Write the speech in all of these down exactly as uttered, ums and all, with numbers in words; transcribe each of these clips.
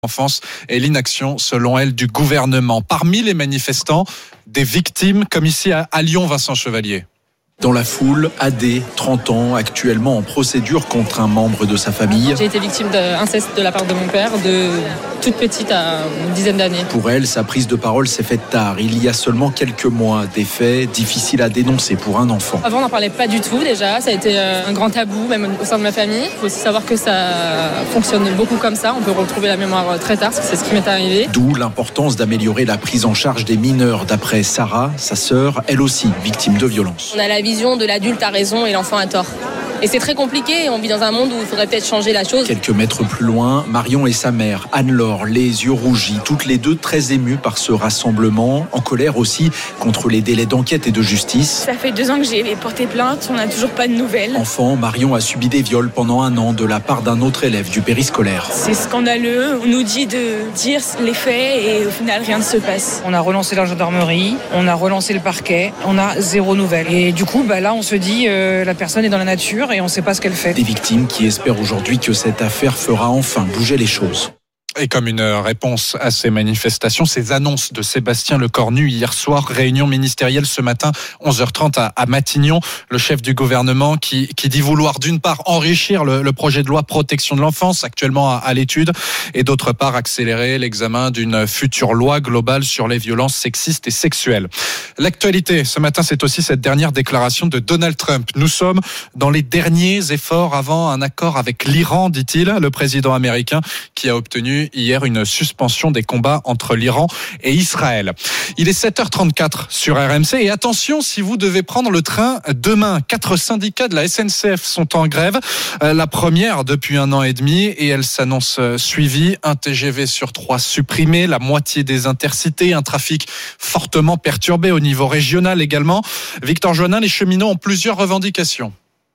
Enfance et l'inaction, selon elle, du gouvernement. Parmi les manifestants, des victimes, comme ici à, à Lyon, Vincent Chevalier. Dans la foule, Adé, trente ans, actuellement en procédure contre un membre de sa famille. J'ai été victime d'inceste de la part de mon père, de toute petite à une dizaine d'années. Pour elle, sa prise de parole s'est faite tard, il y a seulement quelques mois. Des faits difficiles à dénoncer pour un enfant. Avant, on n'en parlait pas du tout déjà. Ça a été un grand tabou, même au sein de ma famille. Il faut aussi savoir que ça fonctionne beaucoup comme ça. On peut retrouver la mémoire très tard, parce que c'est ce qui m'est arrivé. D'où l'importance d'améliorer la prise en charge des mineurs. D'après Sarah, sa sœur, elle aussi victime de violence. On a la vision de l'adulte a raison et l'enfant a tort. Et c'est très compliqué, on vit dans un monde où il faudrait peut-être changer la chose. Quelques mètres plus loin, Marion et sa mère, Anne-Laure, les yeux rougis, toutes les deux très émues par ce rassemblement, en colère aussi contre les délais d'enquête et de justice. Ça fait deux ans que j'ai porté plainte, on n'a toujours pas de nouvelles. Enfant, Marion a subi des viols pendant un an de la part d'un autre élève du périscolaire. C'est scandaleux, on nous dit de dire les faits et au final rien ne se passe. On a relancé la gendarmerie, on a relancé le parquet, on a zéro nouvelle. Et du coup, bah là on se dit, euh, la personne est dans la nature et on ne sait pas ce qu'elle fait. Des victimes qui espèrent aujourd'hui que cette affaire fera enfin bouger les choses. Et comme une réponse à ces manifestations, ces annonces de Sébastien Lecornu hier soir, réunion ministérielle ce matin, onze heures trente à, à Matignon, le chef du gouvernement qui, qui dit vouloir d'une part enrichir le, le projet de loi protection de l'enfance actuellement à, à l'étude et d'autre part accélérer l'examen d'une future loi globale sur les violences sexistes et sexuelles. L'actualité ce matin, c'est aussi cette dernière déclaration de Donald Trump. Nous sommes dans les derniers efforts avant un accord avec l'Iran, dit-il, le président américain qui a obtenu hier une suspension des combats entre l'Iran et Israël. Il est sept heures trente-quatre sur R M C et attention si vous devez prendre le train demain. Quatre syndicats de la S N C F sont en grève, la première depuis un an et demi et elle s'annonce suivie. Un T G V sur trois supprimé, la moitié des intercités, un trafic fortement perturbé au niveau régional également. Victor Joannin, les cheminots ont plusieurs revendications.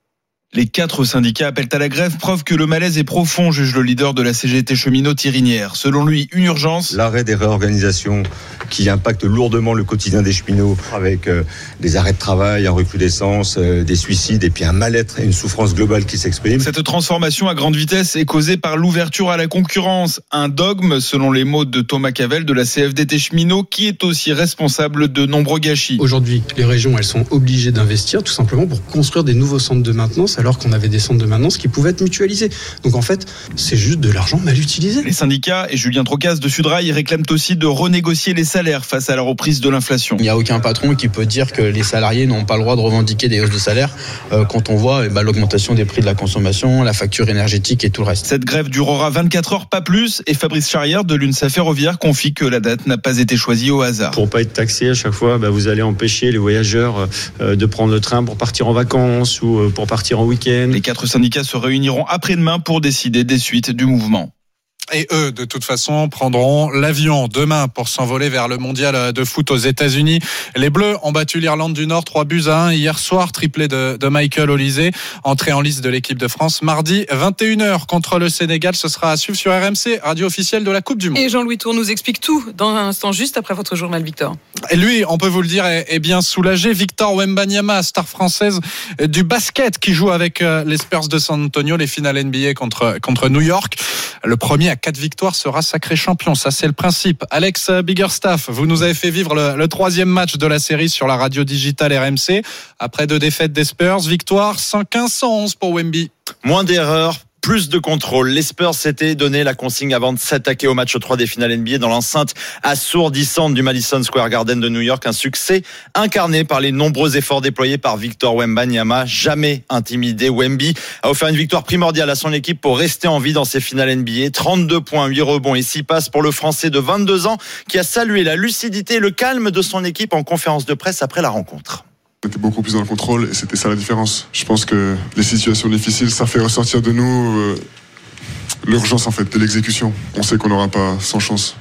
Les quatre syndicats appellent à la grève, preuve que le malaise est profond, juge le leader de la C G T cheminot Thierry. Selon lui, une urgence. L'arrêt des réorganisations qui impactent lourdement le quotidien des cheminots avec euh, des arrêts de travail, un recrudescence, euh, des suicides et puis un mal-être et une souffrance globale qui s'exprime. Cette transformation à grande vitesse est causée par l'ouverture à la concurrence. Un dogme, selon les mots de Thomas Cavell de la C F D T cheminot, qui est aussi responsable de nombreux gâchis. Aujourd'hui, les régions, elles sont obligées d'investir tout simplement pour construire des nouveaux centres de maintenance alors qu'on avait des centres de maintenance qui pouvaient être mutualisés. Donc en fait, c'est juste de l'argent mal utilisé. Les syndicats et Julien Trocas de Sudrail réclament aussi de renégocier les salaires face à la reprise de l'inflation. Il n'y a aucun patron qui peut dire que les salariés n'ont pas le droit de revendiquer des hausses de salaire euh, quand on voit eh ben, l'augmentation des prix de la consommation, la facture énergétique et tout le reste. Cette grève durera vingt-quatre heures, pas plus, et Fabrice Charrière de l'UNSA Ferroviaire confie que la date n'a pas été choisie au hasard. Pour ne pas être taxé à chaque fois, bah, vous allez empêcher les voyageurs euh, de prendre le train pour partir en vacances ou euh, pour partir en week-end. Les quatre syndicats se réuniront après-demain pour décider des suites du mouvement. Et eux, de toute façon, prendront l'avion demain pour s'envoler vers le mondial de foot aux États-Unis. Les Bleus ont battu l'Irlande du Nord trois buts à un hier soir, triplé de, de Michael Olise, entré en liste de l'équipe de France mardi vingt et une heures contre le Sénégal. Ce sera à suivre sur R M C, radio officielle de la Coupe du Monde. Et Jean-Louis Tour nous explique tout dans un instant juste après votre journal, Victor. Et lui, on peut vous le dire, est, est bien soulagé. Victor Wembanyama, star française du basket qui joue avec les Spurs de San Antonio, les finales N B A contre, contre New York. Le premier à quatre victoires sera sacré champion, ça c'est le principe. Alex Biggerstaff, vous nous avez fait vivre le, le troisième match de la série sur la radio digitale R M C. Après deux défaites des Spurs, victoire cent quinze à cent onze pour Wemby. Moins d'erreurs, plus de contrôle. Les Spurs s'étaient donné la consigne avant de s'attaquer au match trois des finales N B A dans l'enceinte assourdissante du Madison Square Garden de New York. Un succès incarné par les nombreux efforts déployés par Victor Wembanyama. Jamais intimidé, Wemby a offert une victoire primordiale à son équipe pour rester en vie dans ces finales N B A. trente-deux points, huit rebonds et six passes pour le Français de vingt-deux ans qui a salué la lucidité et le calme de son équipe en conférence de presse après la rencontre. On était beaucoup plus dans le contrôle et c'était ça la différence. Je pense que les situations difficiles, ça fait ressortir de nous euh, l'urgence en fait de l'exécution. On sait qu'on n'aura pas sans chance.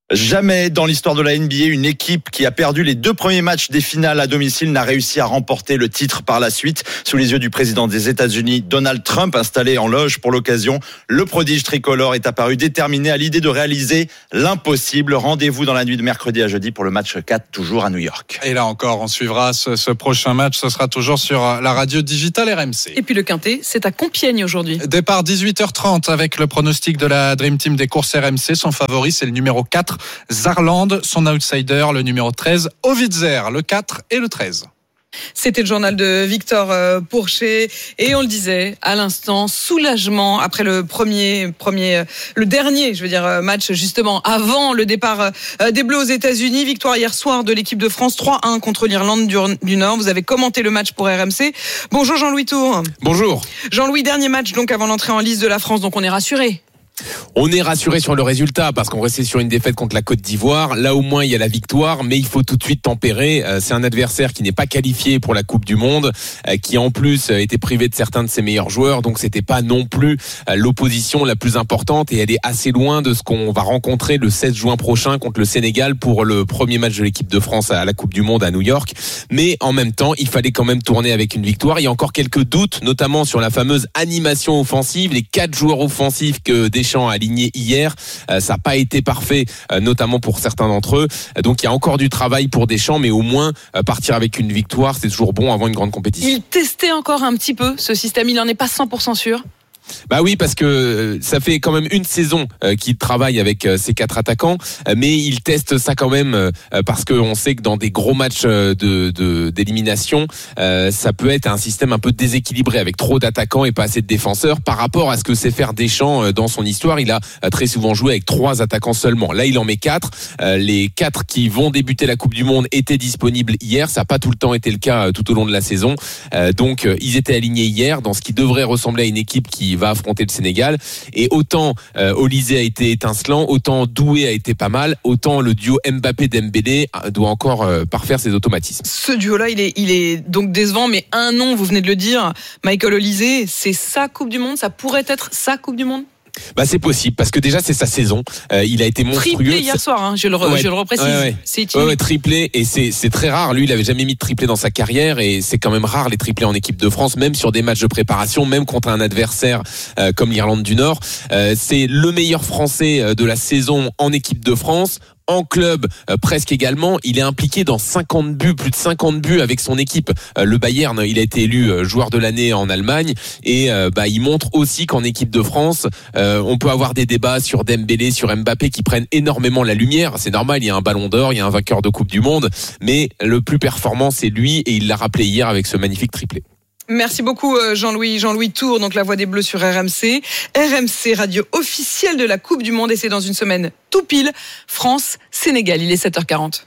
Jamais dans l'histoire de la N B A, une équipe qui a perdu les deux premiers matchs des finales à domicile n'a réussi à remporter le titre par la suite. Sous les yeux du président des États-Unis, Donald Trump, installé en loge pour l'occasion, le prodige tricolore est apparu déterminé à l'idée de réaliser l'impossible. Rendez-vous dans la nuit de mercredi à jeudi pour le match quatre, toujours à New York. Et là encore, on suivra ce, ce prochain match. Ce sera toujours sur la radio digitale R M C. Et puis le Quintet, c'est à Compiègne aujourd'hui. Départ dix-huit heures trente avec le pronostic de la Dream Team des courses R M C. Son favori, c'est le numéro quatre. Zarland, son outsider, le numéro treize, Ovitzer, le quatre et le treize. C'était le journal de Victor Pourchet et on le disait à l'instant, soulagement après le premier, premier, le dernier, je veux dire, match justement avant le départ des Bleus aux États-Unis. Victoire hier soir de l'équipe de France trois un contre l'Irlande du Nord. Vous avez commenté le match pour R M C. Bonjour Jean-Louis Tour. Bonjour. Jean-Louis, dernier match donc avant l'entrée en liste de la France, donc on est rassuré. On est rassuré sur le résultat parce qu'on restait sur une défaite contre la Côte d'Ivoire. Là au moins il y a la victoire, mais il faut tout de suite tempérer. C'est un adversaire qui n'est pas qualifié pour la Coupe du Monde, qui en plus était privé de certains de ses meilleurs joueurs, donc c'était pas non plus l'opposition la plus importante et elle est assez loin de ce qu'on va rencontrer le seize juin prochain contre le Sénégal pour le premier match de l'équipe de France à la Coupe du Monde à New York. Mais en même temps, il fallait quand même tourner avec une victoire. Il y a encore quelques doutes, notamment sur la fameuse animation offensive, les quatre joueurs offensifs que Deschamps a alignés hier, ça n'a pas été parfait, notamment pour certains d'entre eux. Donc il y a encore du travail pour Deschamps, mais au moins partir avec une victoire, c'est toujours bon avant une grande compétition. Il testait encore un petit peu ce système, il n'en est pas cent pour cent sûr. Bah oui, parce que ça fait quand même une saison qu'il travaille avec ces quatre attaquants, mais il teste ça quand même parce qu'on sait que dans des gros matchs de, de d'élimination, ça peut être un système un peu déséquilibré avec trop d'attaquants et pas assez de défenseurs par rapport à ce que sait faire Deschamps dans son histoire. Il a très souvent joué avec trois attaquants seulement. Là, il en met quatre. Les quatre qui vont débuter la Coupe du Monde étaient disponibles hier. Ça n'a pas tout le temps été le cas tout au long de la saison. Donc, ils étaient alignés hier dans ce qui devrait ressembler à une équipe qui va affronter le Sénégal. Et autant euh, Olysée a été étincelant, autant Doué a été pas mal, autant le duo Mbappé-Dembélé doit encore euh, parfaire ses automatismes. Ce duo-là, il est, il est donc décevant, mais un nom, vous venez de le dire, Michael Olysée, c'est sa Coupe du Monde, ça pourrait être sa Coupe du Monde ? Bah c'est possible parce que déjà c'est sa saison. Euh, il a été monstrueux. Triplé hier soir, hein, je le re, ouais, je le reprécise. Ouais, ouais. C'est ouais, ouais, triplé et c'est c'est très rare. Lui, il avait jamais mis de triplé dans sa carrière et c'est quand même rare les triplés en équipe de France, même sur des matchs de préparation, même contre un adversaire euh, comme l'Irlande du Nord. Euh, c'est le meilleur Français de la saison en équipe de France. En club, euh, presque également, il est impliqué dans cinquante buts, plus de cinquante buts avec son équipe. Euh, le Bayern, il a été élu euh, joueur de l'année en Allemagne et euh, bah, il montre aussi qu'en équipe de France, euh, on peut avoir des débats sur Dembélé, sur Mbappé qui prennent énormément la lumière. C'est normal, il y a un ballon d'or, il y a un vainqueur de Coupe du Monde, mais le plus performant, c'est lui et il l'a rappelé hier avec ce magnifique triplé. Merci beaucoup Jean-Louis. Jean-Louis Tour, donc la voix des Bleus sur R M C. R M C, radio officielle de la Coupe du Monde et c'est dans une semaine tout pile. France-Sénégal, il est sept heures quarante.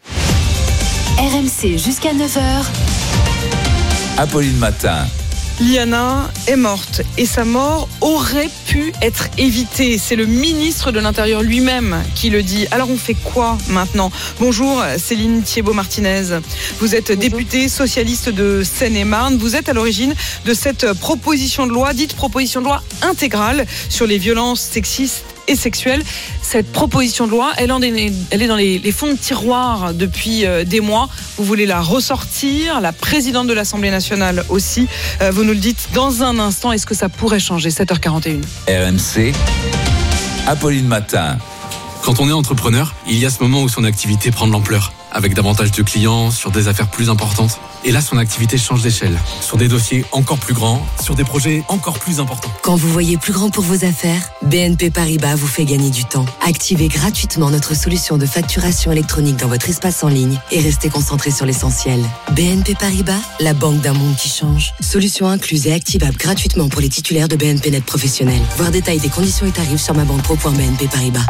R M C jusqu'à neuf heures. Apolline Matin. Liana est morte et sa mort aurait pu être évitée. C'est le ministre de l'Intérieur lui-même qui le dit. Alors on fait quoi maintenant ? Bonjour Céline Thiébaut-Martinez. Vous êtes Bonjour. Députée socialiste de Seine-et-Marne. Vous êtes à l'origine de cette proposition de loi, dite proposition de loi intégrale sur les violences sexistes et sexuelle. Cette proposition de loi, elle, en est, elle est dans les, les fonds de tiroir depuis euh, des mois. Vous voulez la ressortir, la présidente de l'Assemblée nationale aussi. Euh, vous nous le dites dans un instant. Est-ce que ça pourrait changer ? sept heures quarante et une. R M C, Apolline Matin. Quand on est entrepreneur, il y a ce moment où son activité prend de l'ampleur, avec davantage de clients, sur des affaires plus importantes. Et là, son activité change d'échelle, sur des dossiers encore plus grands, sur des projets encore plus importants. Quand vous voyez plus grand pour vos affaires, B N P Paribas vous fait gagner du temps. Activez gratuitement notre solution de facturation électronique dans votre espace en ligne et restez concentré sur l'essentiel. B N P Paribas, la banque d'un monde qui change. Solution incluse et activable gratuitement pour les titulaires de B N P Net professionnels. Voir détail des conditions et tarifs sur ma banque pro point b n p paribas.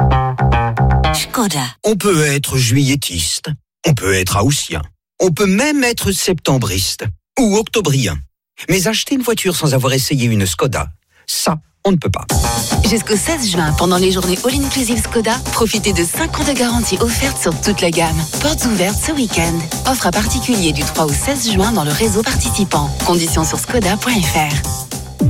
Skoda. On peut être juilletiste, on peut être haussien, on peut même être septembriste ou octobrien. Mais acheter une voiture sans avoir essayé une Skoda, ça, on ne peut pas. Jusqu'au seize juin, pendant les journées All Inclusive Skoda, profitez de cinq ans de garantie offerte sur toute la gamme. Portes ouvertes ce week-end. Offre à particulier du trois au seize juin dans le réseau participant. Conditions sur skoda point f r.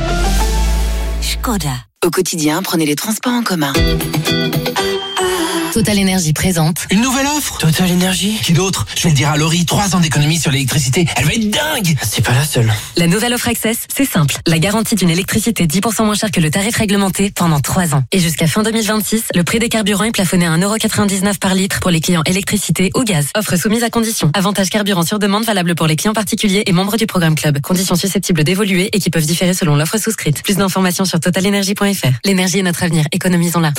Skoda. Au quotidien, prenez les transports en commun. Total Énergie présente. Une nouvelle offre Total Énergie. Qui d'autre? Je vais le dire à Laurie, trois ans d'économie sur l'électricité. Elle va être dingue. C'est pas la seule. La nouvelle offre Access, c'est simple. La garantie d'une électricité dix pour cent moins chère que le tarif réglementé pendant trois ans. Et jusqu'à fin deux mille vingt-six, le prix des carburants est plafonné à un euro quatre-vingt-dix-neuf par litre pour les clients électricité ou gaz. Offre soumise à conditions. Avantage carburant sur demande valable pour les clients particuliers et membres du programme Club. Conditions susceptibles d'évoluer et qui peuvent différer selon l'offre souscrite. Plus d'informations sur total énergie point f r. L'énergie est notre avenir. Économisons-la.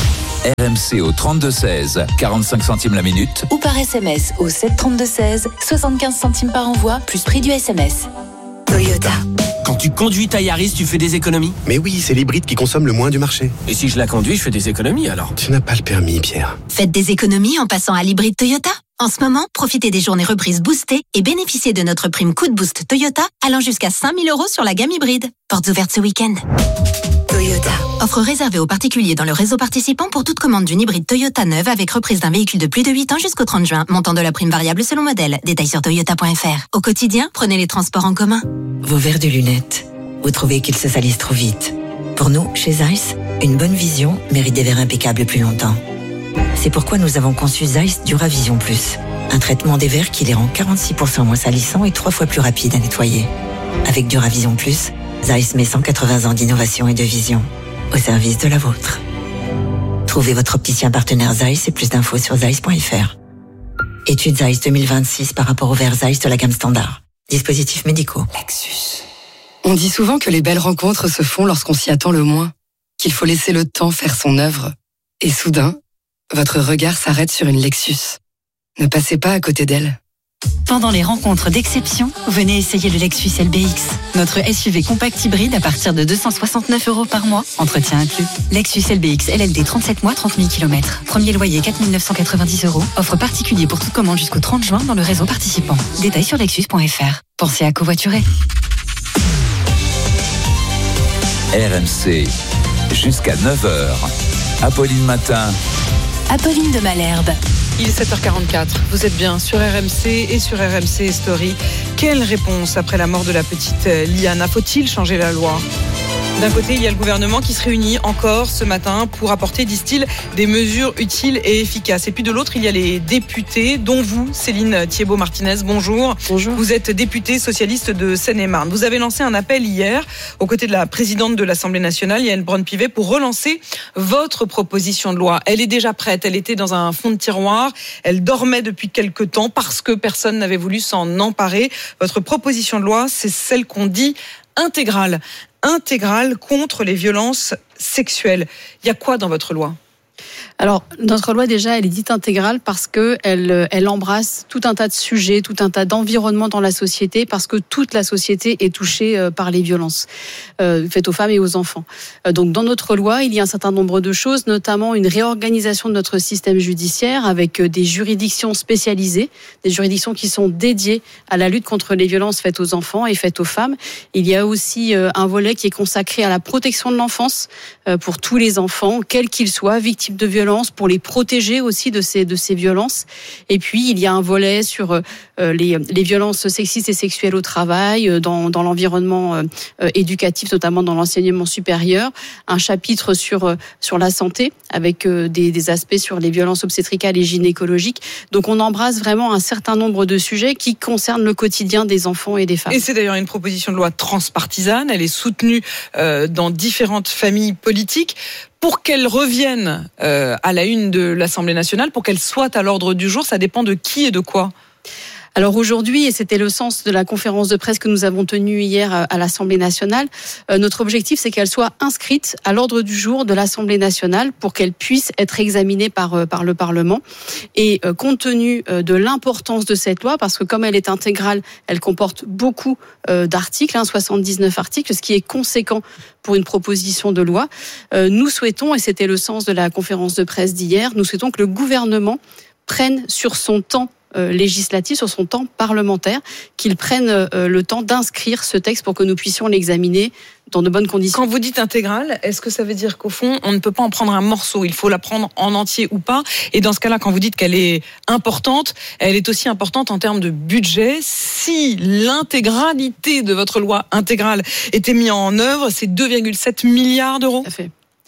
R M C au trente-deux seize, quarante-cinq centimes la minute. Ou par S M S au sept trente-deux seize, soixante-quinze centimes par envoi, plus prix du S M S. Toyota. Quand tu conduis ta Yaris, tu fais des économies? Mais oui, c'est l'hybride qui consomme le moins du marché. Et si je la conduis, je fais des économies alors? Tu n'as pas le permis, Pierre. Faites des économies en passant à l'hybride Toyota. En ce moment, profitez des journées reprises boostées et bénéficiez de notre prime coup de boost Toyota allant jusqu'à cinq mille euros sur la gamme hybride. Portes ouvertes ce week-end. Toyota. Offre réservée aux particuliers dans le réseau participant pour toute commande d'une hybride Toyota neuve avec reprise d'un véhicule de plus de huit ans jusqu'au trente juin. Montant de la prime variable selon modèle. Détails sur toyota point f r. Au quotidien, prenez les transports en commun. Vos verres de lunettes. Vous trouvez qu'ils se salissent trop vite. Pour nous, chez Zeiss, une bonne vision mérite des verres impeccables plus longtemps. C'est pourquoi nous avons conçu Zeiss Duravision Plus. Un traitement des verres qui les rend quarante-six pour cent moins salissants et trois fois plus rapides à nettoyer. Avec Duravision Plus, Zeiss met cent quatre-vingts ans d'innovation et de vision au service de la vôtre. Trouvez votre opticien partenaire Zeiss et plus d'infos sur zeiss point f r. Étude Zeiss deux mille vingt-six par rapport au verre Zeiss de la gamme standard. Dispositifs médicaux. Lexus. On dit souvent que les belles rencontres se font lorsqu'on s'y attend le moins, qu'il faut laisser le temps faire son œuvre. Et soudain, votre regard s'arrête sur une Lexus. Ne passez pas à côté d'elle. Pendant les rencontres d'exception, venez essayer le Lexus L B X. Notre S U V compact hybride à partir de deux cent soixante-neuf euros par mois, entretien inclus. Lexus L B X L L D trente-sept mois, trente mille kilomètres. Premier loyer quatre mille neuf cent quatre-vingt-dix euros. Offre particulier pour toute commande jusqu'au trente juin dans le réseau participant. Détails sur lexus point f r. Pensez à covoiturer. R M C, jusqu'à neuf heures. Apolline Matin. Apolline de Malherbe. Il est sept heures quarante-quatre, vous êtes bien sur R M C et sur R M C Story. Quelle réponse après la mort de la petite Liana? Faut-il changer la loi? D'un côté, il y a le gouvernement qui se réunit encore ce matin pour apporter, disent-ils, des mesures utiles et efficaces. Et puis de l'autre, il y a les députés, dont vous, Céline Thiébaut-Martinez. Bonjour. Bonjour. Vous êtes députée socialiste de Seine-et-Marne. Vous avez lancé un appel hier aux côtés de la présidente de l'Assemblée nationale, Yael Braun-Pivet, pour relancer votre proposition de loi. Elle est déjà prête. Elle était dans un fond de tiroir. Elle dormait depuis quelque temps parce que personne n'avait voulu s'en emparer. Votre proposition de loi, c'est celle qu'on dit intégrale. Intégrale contre les violences sexuelles. Il y a quoi dans votre loi ? Alors, notre loi, déjà, elle est dite intégrale parce qu'elle elle embrasse tout un tas de sujets, tout un tas d'environnements dans la société, parce que toute la société est touchée par les violences euh, faites aux femmes et aux enfants. Euh, donc, dans notre loi, il y a un certain nombre de choses, notamment une réorganisation de notre système judiciaire avec des juridictions spécialisées, des juridictions qui sont dédiées à la lutte contre les violences faites aux enfants et faites aux femmes. Il y a aussi euh, un volet qui est consacré à la protection de l'enfance euh, pour tous les enfants, quels qu'ils soient, victimes de violences, pour les protéger aussi de ces, de ces violences. Et puis, il y a un volet sur euh, les, les violences sexistes et sexuelles au travail, euh, dans, dans l'environnement euh, éducatif, notamment dans l'enseignement supérieur. Un chapitre sur, euh, sur la santé, avec euh, des, des aspects sur les violences obstétricales et gynécologiques. Donc, on embrasse vraiment un certain nombre de sujets qui concernent le quotidien des enfants et des femmes. Et c'est d'ailleurs une proposition de loi transpartisane. Elle est soutenue euh, dans différentes familles politiques. Pour qu'elle revienne euh, à la une de l'Assemblée nationale, pour qu'elle soit à l'ordre du jour, ça dépend de qui et de quoi ? Alors aujourd'hui, et c'était le sens de la conférence de presse que nous avons tenue hier à l'Assemblée nationale, euh, notre objectif, c'est qu'elle soit inscrite à l'ordre du jour de l'Assemblée nationale pour qu'elle puisse être examinée par, euh, par le Parlement. Et euh, compte tenu euh, de l'importance de cette loi, parce que comme elle est intégrale, elle comporte beaucoup euh, d'articles, hein, soixante-dix-neuf articles, ce qui est conséquent pour une proposition de loi, euh, nous souhaitons, et c'était le sens de la conférence de presse d'hier, nous souhaitons que le gouvernement prenne sur son temps législatif, sur son temps parlementaire, qu'il prenne euh, le temps d'inscrire ce texte pour que nous puissions l'examiner dans de bonnes conditions. Quand vous dites intégrale, est-ce que ça veut dire qu'au fond, on ne peut pas en prendre un morceau, il faut la prendre en entier ou pas? Et dans ce cas-là, quand vous dites qu'elle est importante, elle est aussi importante en termes de budget. Si l'intégralité de votre loi intégrale était mise en œuvre, c'est deux virgule sept milliards d'euros. Tout à fait.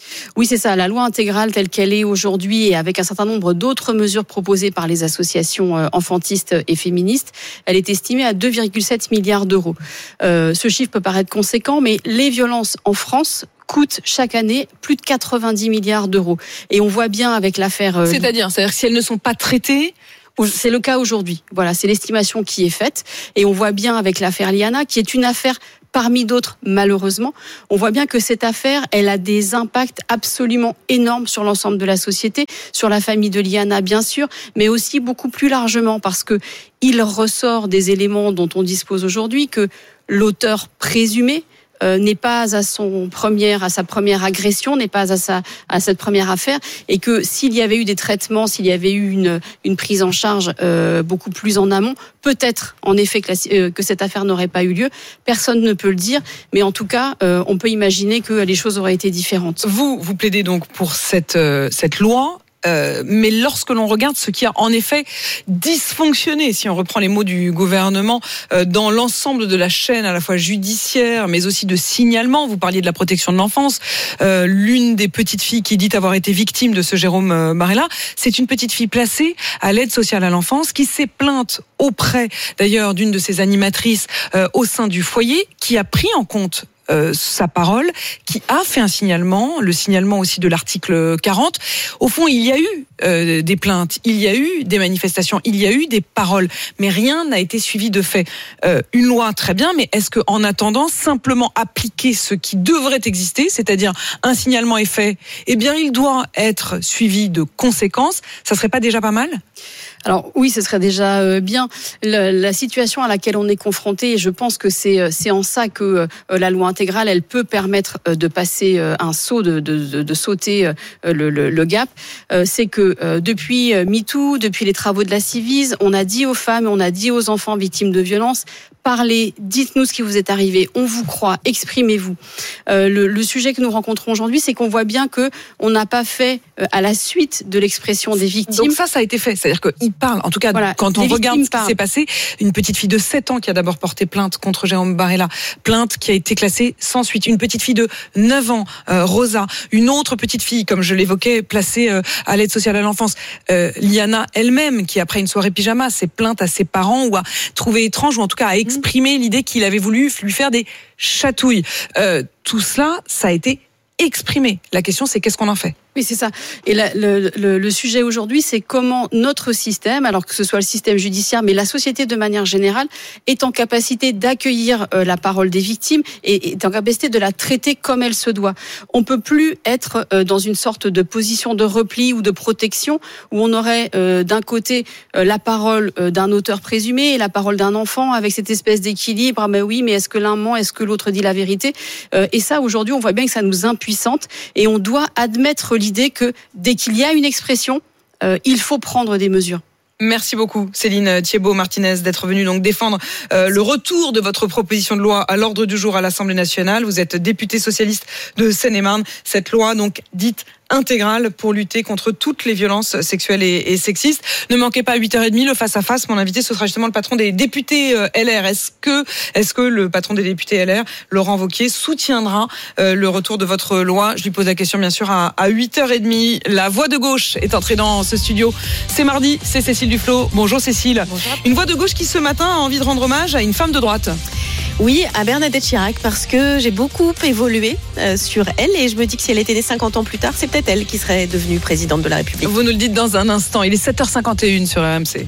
Oui, c'est ça. La loi intégrale telle qu'elle est aujourd'hui et avec un certain nombre d'autres mesures proposées par les associations enfantistes et féministes, elle est estimée à deux virgule sept milliards d'euros. Euh, ce chiffre peut paraître conséquent, mais les violences en France coûtent chaque année plus de quatre-vingt-dix milliards d'euros. Et on voit bien avec l'affaire... Euh, C'est-à-dire, c'est-à-dire que si elles ne sont pas traitées... C'est le cas aujourd'hui. Voilà, c'est l'estimation qui est faite. Et on voit bien avec l'affaire Liana, qui est une affaire parmi d'autres, malheureusement, on voit bien que cette affaire, elle a des impacts absolument énormes sur l'ensemble de la société, sur la famille de Liana, bien sûr, mais aussi beaucoup plus largement, parce que il ressort des éléments dont on dispose aujourd'hui que l'auteur présumé Euh, n'est pas à son première, à sa première agression, n'est pas à sa, à cette première affaire, et que s'il y avait eu des traitements, s'il y avait eu une, une prise en charge euh, beaucoup plus en amont, peut-être en effet que, la, euh, que cette affaire n'aurait pas eu lieu. Personne ne peut le dire, mais en tout cas, euh, on peut imaginer que les choses auraient été différentes. Vous, vous plaidez donc pour cette, euh, cette loi. Euh, mais lorsque l'on regarde ce qui a en effet dysfonctionné, si on reprend les mots du gouvernement, euh, dans l'ensemble de la chaîne à la fois judiciaire mais aussi de signalement, vous parliez de la protection de l'enfance, euh, l'une des petites filles qui dit avoir été victime de ce Jérôme Barella, c'est une petite fille placée à l'aide sociale à l'enfance qui s'est plainte auprès d'ailleurs d'une de ses animatrices euh, au sein du foyer, qui a pris en compte Euh, sa parole, qui a fait un signalement, le signalement aussi de l'article quarante. Au fond, il y a eu euh, des plaintes, il y a eu des manifestations, il y a eu des paroles, mais rien n'a été suivi de fait. Euh, une loi, très bien, mais est-ce que, en attendant, simplement appliquer ce qui devrait exister, c'est-à-dire un signalement est fait, eh bien, il doit être suivi de conséquences. Ça serait pas déjà pas mal ? Alors oui, ce serait déjà bien. La, la situation à laquelle on est confronté, et je pense que c'est c'est en ça que euh, la loi intégrale, elle peut permettre euh, de passer euh, un saut, de, de, de, de sauter euh, le, le, le gap. Euh, c'est que euh, depuis MeToo, depuis les travaux de la Civise, on a dit aux femmes, on a dit aux enfants victimes de violences, parlez, dites-nous ce qui vous est arrivé, on vous croit, exprimez-vous. Euh, le, le sujet que nous rencontrons aujourd'hui, c'est qu'on voit bien que on n'a pas fait euh, à la suite de l'expression des victimes. Donc ça, ça a été fait, c'est-à-dire qu'il parle, en tout cas, voilà, quand on regarde ce qui s'est passé, une petite fille de sept ans qui a d'abord porté plainte contre Jérôme Barella, plainte qui a été classée sans suite, une petite fille de neuf ans, euh, Rosa, une autre petite fille, comme je l'évoquais, placée euh, à l'aide sociale à l'enfance, euh, Liana elle-même, qui après une soirée pyjama s'est plainte à ses parents ou a trouvé étrange, ou en tout cas a exprimé mmh. l'idée qu'il avait voulu lui faire des chatouilles. Euh, tout cela, ça a été exprimé. La question, c'est qu'est-ce qu'on en fait ? Oui, c'est ça. Et la, le, le, le sujet aujourd'hui, c'est comment notre système, alors que ce soit le système judiciaire, mais la société de manière générale, est en capacité d'accueillir euh, la parole des victimes et est en capacité de la traiter comme elle se doit. On peut plus être euh, dans une sorte de position de repli ou de protection où on aurait euh, d'un côté euh, la parole euh, d'un auteur présumé et la parole d'un enfant avec cette espèce d'équilibre. Ah ben oui, mais est-ce que l'un ment, est-ce que l'autre dit la vérité ? euh, Et ça, aujourd'hui, on voit bien que ça nous impuissante et on doit admettre l'idée que dès qu'il y a une expression, euh, il faut prendre des mesures. Merci beaucoup Céline Thiébaut-Martinez d'être venue donc défendre euh, le retour de votre proposition de loi à l'ordre du jour à l'Assemblée nationale. Vous êtes députée socialiste de Seine-et-Marne. Cette loi donc dite intégrale pour lutter contre toutes les violences sexuelles et, et sexistes. Ne manquez pas à huit heures trente le face-à-face. Mon invité, ce sera justement le patron des députés euh, L R. Est-ce que, est-ce que le patron des députés L R, Laurent Wauquiez, soutiendra euh, le retour de votre loi ? Je lui pose la question bien sûr à, à huit heures trente. La voix de gauche est entrée dans ce studio. C'est mardi, c'est Cécile Duflot. Bonjour Cécile. Bonjour. Une voix de gauche qui ce matin a envie de rendre hommage à une femme de droite. Oui, à Bernadette Chirac, parce que j'ai beaucoup évolué euh, sur elle et je me dis que si elle était née cinquante ans plus tard, c'est peut-être elle qui serait devenue présidente de la République. Vous nous le dites dans un instant. Il est sept heures cinquante et une sur R M C.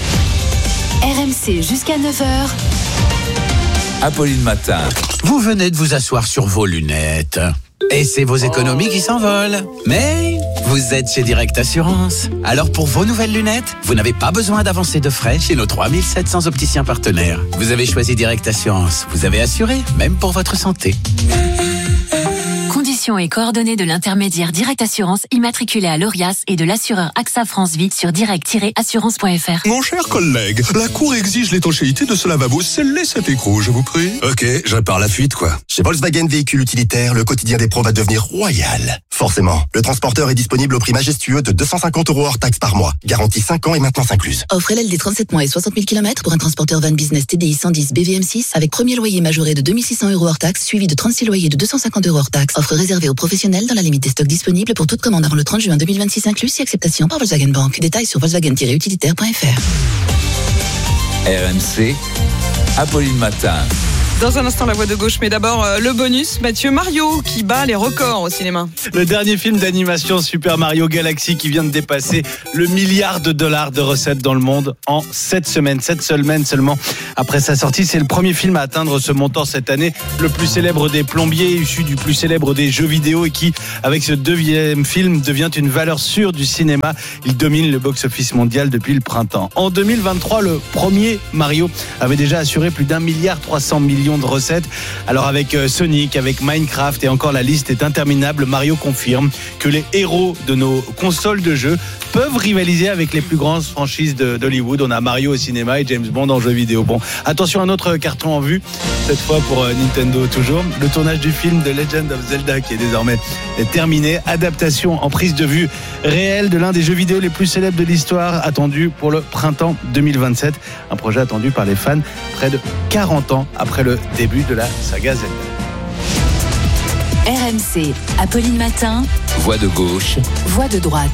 R M C jusqu'à neuf heures. Apolline Matin. Vous venez de vous asseoir sur vos lunettes. Et c'est vos économies qui s'envolent. Mais vous êtes chez Direct Assurance. Alors pour vos nouvelles lunettes, vous n'avez pas besoin d'avancer de frais chez nos trois mille sept cents opticiens partenaires. Vous avez choisi Direct Assurance. Vous avez assuré, même pour votre santé. Conditions et coordonnées de l'intermédiaire Direct Assurance immatriculé à l'Orias et de l'assureur AXA France Vie sur direct tiret assurance point f r. Mon cher collègue, la Cour exige l'étanchéité de ce lavabo. Scellez cet écrou, je vous prie. Ok, je répare la fuite, quoi. Chez Volkswagen Véhicules Utilitaires, le quotidien des pros va devenir royal. Forcément, le transporteur est disponible au prix majestueux de deux cent cinquante euros hors taxe par mois. Garantie cinq ans et maintenance incluse. Offre L L D trente-sept mois et soixante mille kilomètres pour un transporteur van business T D I cent dix B V M six avec premier loyer majoré de deux mille six cents euros hors taxe suivi de trente-six loyers de deux cent cinquante euros hors taxe. Offre réservée réservé aux professionnels dans la limite des stocks disponibles pour toute commande avant le trente juin deux mille vingt-six inclus, si acceptation par Volkswagen Bank. Détails sur volkswagen tiret utilitaire point f r. R M C, Apolline Matin. Dans un instant, la voix de gauche, mais d'abord euh, le bonus, Mathieu Mario qui bat les records au cinéma. Le dernier film d'animation Super Mario Galaxy qui vient de dépasser le milliard de dollars de recettes dans le monde en sept semaines. sept semaines seulement après sa sortie. C'est le premier film à atteindre ce montant cette année. Le plus célèbre des plombiers, issu du plus célèbre des jeux vidéo et qui, avec ce deuxième film, devient une valeur sûre du cinéma. Il domine le box-office mondial depuis le printemps. En deux mille vingt-trois, le premier Mario avait déjà assuré plus d'un milliard trois cents millions de recettes. Alors avec Sonic, avec Minecraft et encore la liste est interminable, Mario confirme que les héros de nos consoles de jeux peuvent rivaliser avec les plus grandes franchises de, d'Hollywood. On a Mario au cinéma et James Bond en jeu vidéo. Bon, attention, un autre carton en vue, cette fois pour Nintendo toujours. Le tournage du film The Legend of Zelda qui est désormais terminé. Adaptation en prise de vue réelle de l'un des jeux vidéo les plus célèbres de l'histoire, attendu pour le printemps deux mille vingt-sept. Un projet attendu par les fans près de quarante ans après le début de la saga Zelda. R M C, Apolline Matin. Voix de gauche. Voix de droite.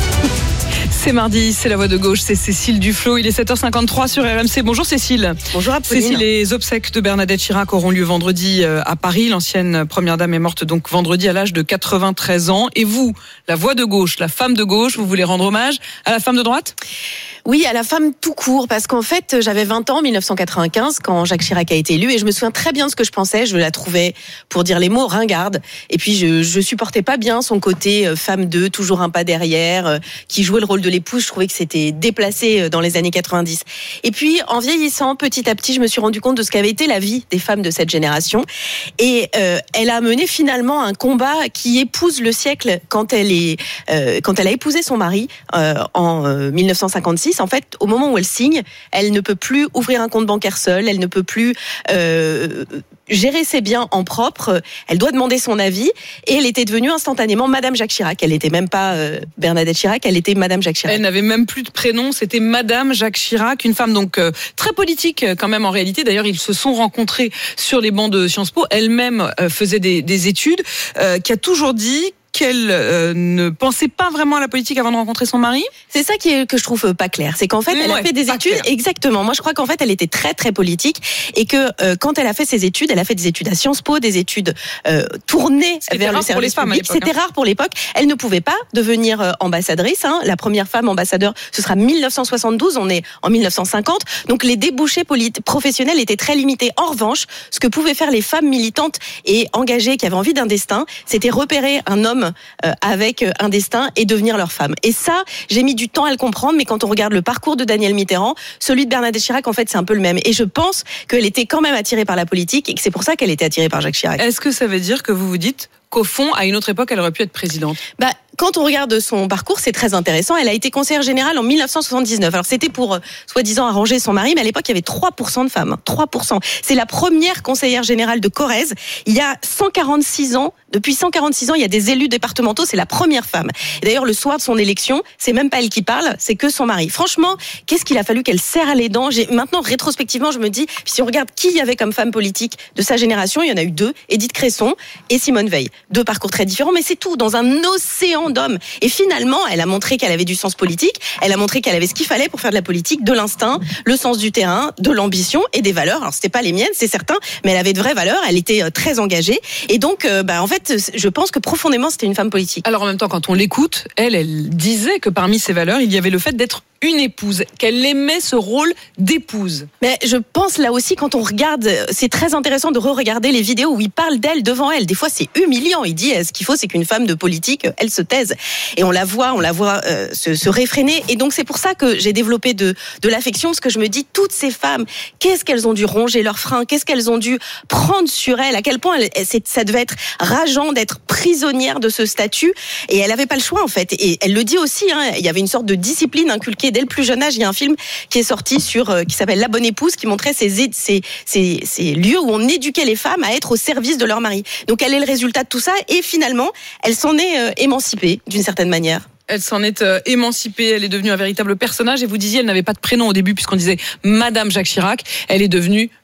C'est mardi, c'est la voix de gauche, c'est Cécile Duflot. Il est sept heures cinquante-trois sur R M C. Bonjour Cécile. Bonjour Apolline. Cécile, les obsèques de Bernadette Chirac auront lieu vendredi à Paris. L'ancienne première dame est morte donc vendredi à l'âge de quatre-vingt-treize ans. Et vous, la voix de gauche, la femme de gauche, vous voulez rendre hommage à la femme de droite ? Oui, à la femme tout court, parce qu'en fait, j'avais vingt ans en dix-neuf cent quatre-vingt-quinze quand Jacques Chirac a été élu, et je me souviens très bien de ce que je pensais. Je la trouvais, pour dire les mots, ringarde. Et puis, je, je supportais pas bien son côté femme de, toujours un pas derrière, qui jouait le rôle de l'épouse. Je trouvais que c'était déplacé dans les années quatre-vingt-dix. Et puis, en vieillissant, petit à petit, je me suis rendu compte de ce qu'avait été la vie des femmes de cette génération. Et euh, elle a mené finalement un combat qui épouse le siècle quand elle est, euh, quand elle a épousé son mari euh, en euh, dix-neuf cent cinquante-six. En fait, au moment où elle signe, elle ne peut plus ouvrir un compte bancaire seule, elle ne peut plus euh, gérer ses biens en propre, elle doit demander son avis, et elle était devenue instantanément Madame Jacques Chirac. Elle n'était même pas euh, Bernadette Chirac, elle était Madame Jacques Chirac. Elle n'avait même plus de prénom, c'était Madame Jacques Chirac, une femme donc euh, très politique quand même en réalité. D'ailleurs, ils se sont rencontrés sur les bancs de Sciences Po. Elle-même euh, faisait des, des études, euh, qui a toujours dit qu'elle euh, ne pensait pas vraiment à la politique avant de rencontrer son mari. C'est ça qui est, que je trouve pas clair. C'est qu'en fait, elle ouais, a fait des études. Clair. Exactement. Moi, je crois qu'en fait, elle était très, très politique et que euh, quand elle a fait ses études, elle a fait des études à Sciences Po, des études euh, tournées vers le service public. C'était hein. rare pour l'époque. Elle ne pouvait pas devenir euh, ambassadrice. Hein. La première femme ambassadeur, ce sera dix-neuf cent soixante-douze. On est en dix-neuf cent cinquante. Donc, les débouchés polit- professionnels étaient très limités. En revanche, ce que pouvaient faire les femmes militantes et engagées qui avaient envie d'un destin, c'était repérer un homme Euh, avec un destin et devenir leur femme. Et ça, j'ai mis du temps à le comprendre, mais quand on regarde le parcours de Danielle Mitterrand, celui de Bernadette Chirac, en fait, c'est un peu le même. Et je pense qu'elle était quand même attirée par la politique et que c'est pour ça qu'elle était attirée par Jacques Chirac. Est-ce que ça veut dire que vous vous dites qu'au fond, à une autre époque, elle aurait pu être présidente ? Bah, quand on regarde son parcours, c'est très intéressant. Elle a été conseillère générale en dix-neuf cent soixante-dix-neuf. Alors, c'était pour, euh, soi-disant, arranger son mari, mais à l'époque, il y avait trois pour cent de femmes. trois pour cent. C'est la première conseillère générale de Corrèze. Il y a cent quarante-six ans, depuis cent quarante-six ans, il y a des élus départementaux, c'est la première femme. Et d'ailleurs, le soir de son élection, c'est même pas elle qui parle, c'est que son mari. Franchement, qu'est-ce qu'il a fallu qu'elle serre les dents ? J'ai, maintenant, rétrospectivement, je me dis, si on regarde qui il y avait comme femme politique de sa génération, il y en a eu deux, Édith Cresson et Simone Veil. Deux parcours très différents, mais c'est tout, dans un océan d'hommes. Et finalement, elle a montré qu'elle avait du sens politique, elle a montré qu'elle avait ce qu'il fallait pour faire de la politique, de l'instinct, le sens du terrain, de l'ambition et des valeurs. Alors, c'était pas les miennes, c'est certain, mais elle avait de vraies valeurs, elle était très engagée. Et donc, euh, bah, en fait, je pense que profondément, c'était une femme politique. Alors, en même temps, quand on l'écoute, elle, elle disait que parmi ses valeurs, il y avait le fait d'être une épouse, qu'elle aimait ce rôle d'épouse. Mais je pense là aussi, quand on regarde, c'est très intéressant de re-regarder les vidéos où il parle d'elle devant elle. Des fois, c'est humiliant. Il dit, ce qu'il faut, c'est qu'une femme de politique, elle se taise. Et on la voit, on la voit euh, se, se réfréner. Et donc, c'est pour ça que j'ai développé de, de l'affection, parce que je me dis, toutes ces femmes, qu'est-ce qu'elles ont dû ronger leurs freins, qu'est-ce qu'elles ont dû prendre sur elles, à quel point elle, c'est, ça devait être rageant d'être prisonnière de ce statut. Et elle n'avait pas le choix, en fait. Et elle le dit aussi, hein, il y avait une sorte de discipline inculquée dès le plus jeune âge. Il y a un film qui est sorti sur, euh, qui s'appelle La Bonne Épouse, qui montrait ces, ces, ces, ces lieux où on éduquait les femmes à être au service de leur mari. Donc elle est le résultat de tout ça, et finalement, elle s'en est euh, émancipée d'une certaine manière. Elle s'en est euh, émancipée, elle est devenue un véritable personnage. Et vous disiez, elle n'avait pas de prénom au début, puisqu'on disait Madame Jacques Chirac. Elle est devenue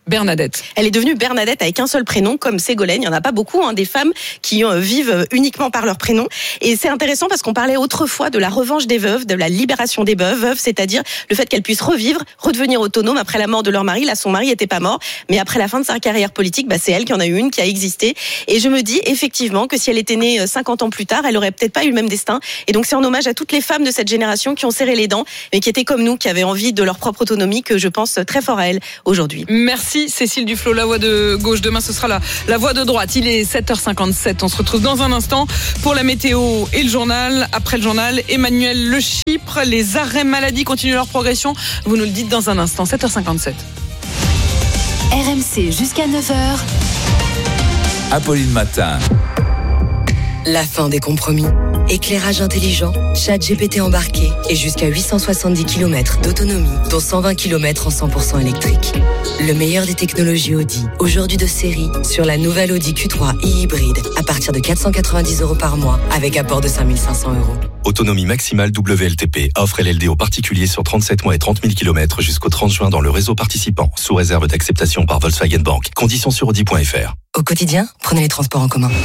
Bernadette. Elle est devenue Bernadette avec un seul prénom, comme Ségolène. Il n'y en a pas beaucoup, hein, des femmes qui euh, vivent uniquement par leur prénom. Et c'est intéressant parce qu'on parlait autrefois de la revanche des veuves, de la libération des veuves, c'est-à-dire le fait qu'elles puissent revivre, redevenir autonomes après la mort de leur mari. Là, son mari n'était pas mort, mais après la fin de sa carrière politique, bah, c'est elle qui en a eu une, qui a existé. Et je me dis effectivement que si elle était née cinquante ans plus tard, elle aurait peut-être pas eu le même destin. Et donc c'est en hommage à toutes les femmes de cette génération qui ont serré les dents, mais qui étaient comme nous, qui avaient envie de leur propre autonomie, que je pense très fort à elle aujourd'hui. Merci Cécile Duflot, la voix de gauche. Demain, ce sera la, la voix de droite. Il est sept heures cinquante-sept. On se retrouve dans un instant pour la météo et le journal. Après le journal, Emmanuel Le Chypre. Les arrêts maladie continuent leur progression. Vous nous le dites dans un instant. sept heures cinquante-sept. R M C jusqu'à neuf heures. Apolline Matin. La fin des compromis. Éclairage intelligent, chat G P T embarqué et jusqu'à huit cent soixante-dix kilomètres d'autonomie, dont cent vingt kilomètres en cent pour cent électrique. Le meilleur des technologies Audi, aujourd'hui de série, sur la nouvelle Audi Q trois e-hybride, à partir de quatre cent quatre-vingt-dix euros par mois, avec apport de cinq mille cinq cents euros. Autonomie maximale W L T P. Offre L L D aux particuliers sur trente-sept mois et trente mille kilomètres jusqu'au trente juin dans le réseau participant, sous réserve d'acceptation par Volkswagen Bank. Conditions sur audi point f r. Au quotidien, prenez les transports en commun.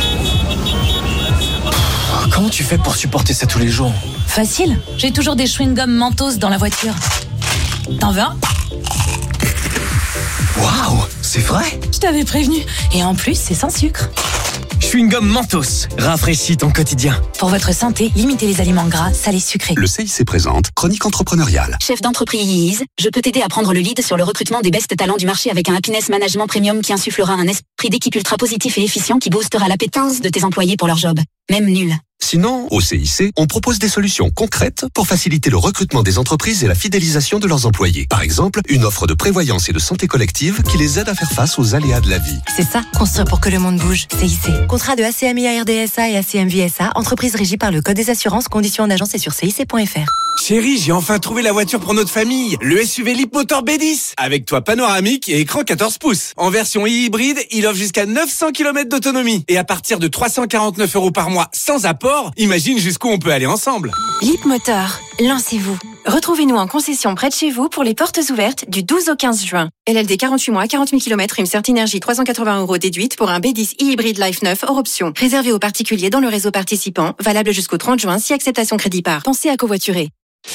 Comment tu fais pour supporter ça tous les jours ? Facile, j'ai toujours des chewing-gums Mentos dans la voiture. T'en veux un ? Waouh, c'est vrai ? Je t'avais prévenu. Et en plus, c'est sans sucre. Chewing-gum Mentos, rafraîchis ton quotidien. Pour votre santé, limitez les aliments gras, salés, sucrés. Le C I C présente Chronique entrepreneuriale. Chef d'entreprise, je peux t'aider à prendre le lead sur le recrutement des best talents du marché avec un happiness management premium qui insufflera un esprit d'équipe ultra positif et efficient qui boostera l'appétence de tes employés pour leur job, même nul. Sinon, au C I C, on propose des solutions concrètes pour faciliter le recrutement des entreprises et la fidélisation de leurs employés. Par exemple, une offre de prévoyance et de santé collective qui les aide à faire face aux aléas de la vie. C'est ça, construire pour que le monde bouge. C I C. Contrat de A C M I A R D S A et A C M V S A, entreprise régie par le Code des assurances, conditions en agence et sur C I C point F R. Chérie, j'ai enfin trouvé la voiture pour notre famille. Le S U V Leapmotor B dix. Avec toit panoramique et écran quatorze pouces. En version hybride, il offre jusqu'à neuf cents kilomètres d'autonomie. Et à partir de trois cent quarante-neuf euros par mois sans apport, imagine jusqu'où on peut aller ensemble. Leapmotor, lancez-vous. Retrouvez-nous en concession près de chez vous pour les portes ouvertes du douze au quinze juin. L L D quarante-huit mois, quarante mille kilomètres, une Cert Énergie trois cent quatre-vingts euros déduite pour un B dix e-hybride Life neuf hors option. Réservé aux particuliers dans le réseau participant, valable jusqu'au trente juin si acceptation crédit par. Pensez à covoiturer.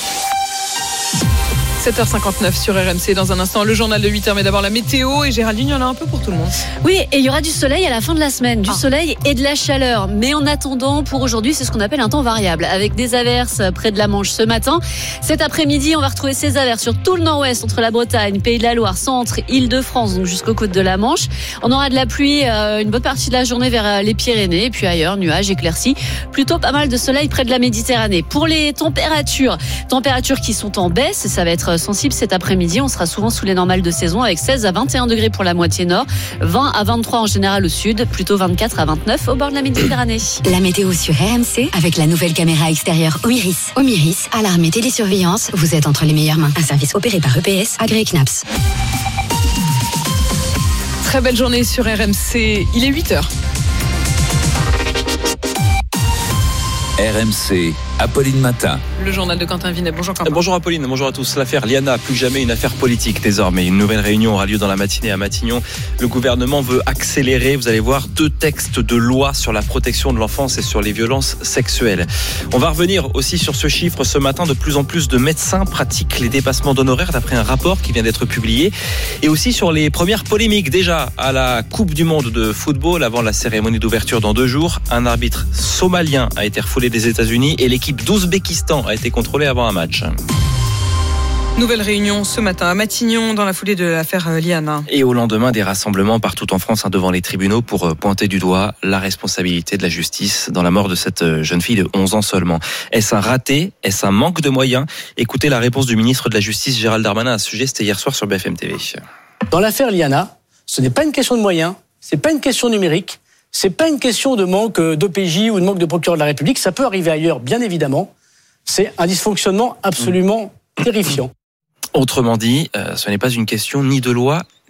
sept heures cinquante-neuf sur R M C. Dans un instant, le journal de huit heures. Mais d'abord, la météo. Et Géraldine, il y en a un peu pour tout le monde. Oui, et il y aura du soleil à la fin de la semaine. Du ah. soleil et de la chaleur. Mais en attendant, pour aujourd'hui, c'est ce qu'on appelle un temps variable. Avec des averses près de la Manche ce matin. Cet après-midi, on va retrouver ces averses sur tout le nord-ouest, entre la Bretagne, Pays de la Loire, Centre, Île-de-France, donc jusqu'aux côtes de la Manche. On aura de la pluie euh, une bonne partie de la journée vers les Pyrénées. Et puis ailleurs, nuages, éclaircies. Plutôt pas mal de soleil près de la Méditerranée. Pour les températures, températures qui sont en baisse, ça va être sensible cet après-midi. On sera souvent sous les normales de saison avec seize à vingt et un degrés pour la moitié nord, vingt à vingt-trois en général au sud, plutôt vingt-quatre à vingt-neuf au bord de la Méditerranée. La météo sur R M C avec la nouvelle caméra extérieure Omiris. Omiris, alarme et télésurveillance, vous êtes entre les meilleures mains. Un service opéré par E P S, agréé C N A P S. Très belle journée sur R M C. Il est huit heures. R M C, Apolline Matin. Le journal de Quentin Vinet. Bonjour Quentin. Bonjour Apolline, bonjour à tous. L'affaire Liana, plus jamais une affaire politique désormais. Une nouvelle réunion aura lieu dans la matinée à Matignon. Le gouvernement veut accélérer, vous allez voir, deux textes de loi sur la protection de l'enfance et sur les violences sexuelles. On va revenir aussi sur ce chiffre ce matin. De plus en plus de médecins pratiquent les dépassements d'honoraires d'après un rapport qui vient d'être publié. Et aussi sur les premières polémiques déjà à la Coupe du Monde de football avant la cérémonie d'ouverture dans deux jours. Un arbitre somalien a été refoulé des États-Unis et l'équipe d'Ouzbékistan a été contrôlée avant un match. Nouvelle réunion ce matin à Matignon dans la foulée de l'affaire Liana. Et au lendemain des rassemblements partout en France hein, devant les tribunaux pour pointer du doigt la responsabilité de la justice dans la mort de cette jeune fille de onze ans seulement. Est-ce un raté ? Est-ce un manque de moyens ? Écoutez la réponse du ministre de la Justice Gérald Darmanin à ce sujet, c'était hier soir sur B F M T V. Dans l'affaire Liana, ce n'est pas une question de moyens, c'est pas une question numérique, c'est pas une question de manque d'O P J ou de manque de procureur de la République, ça peut arriver ailleurs, bien évidemment. C'est un dysfonctionnement absolument terrifiant. Autrement dit, euh, ce n'est pas une question ni de loi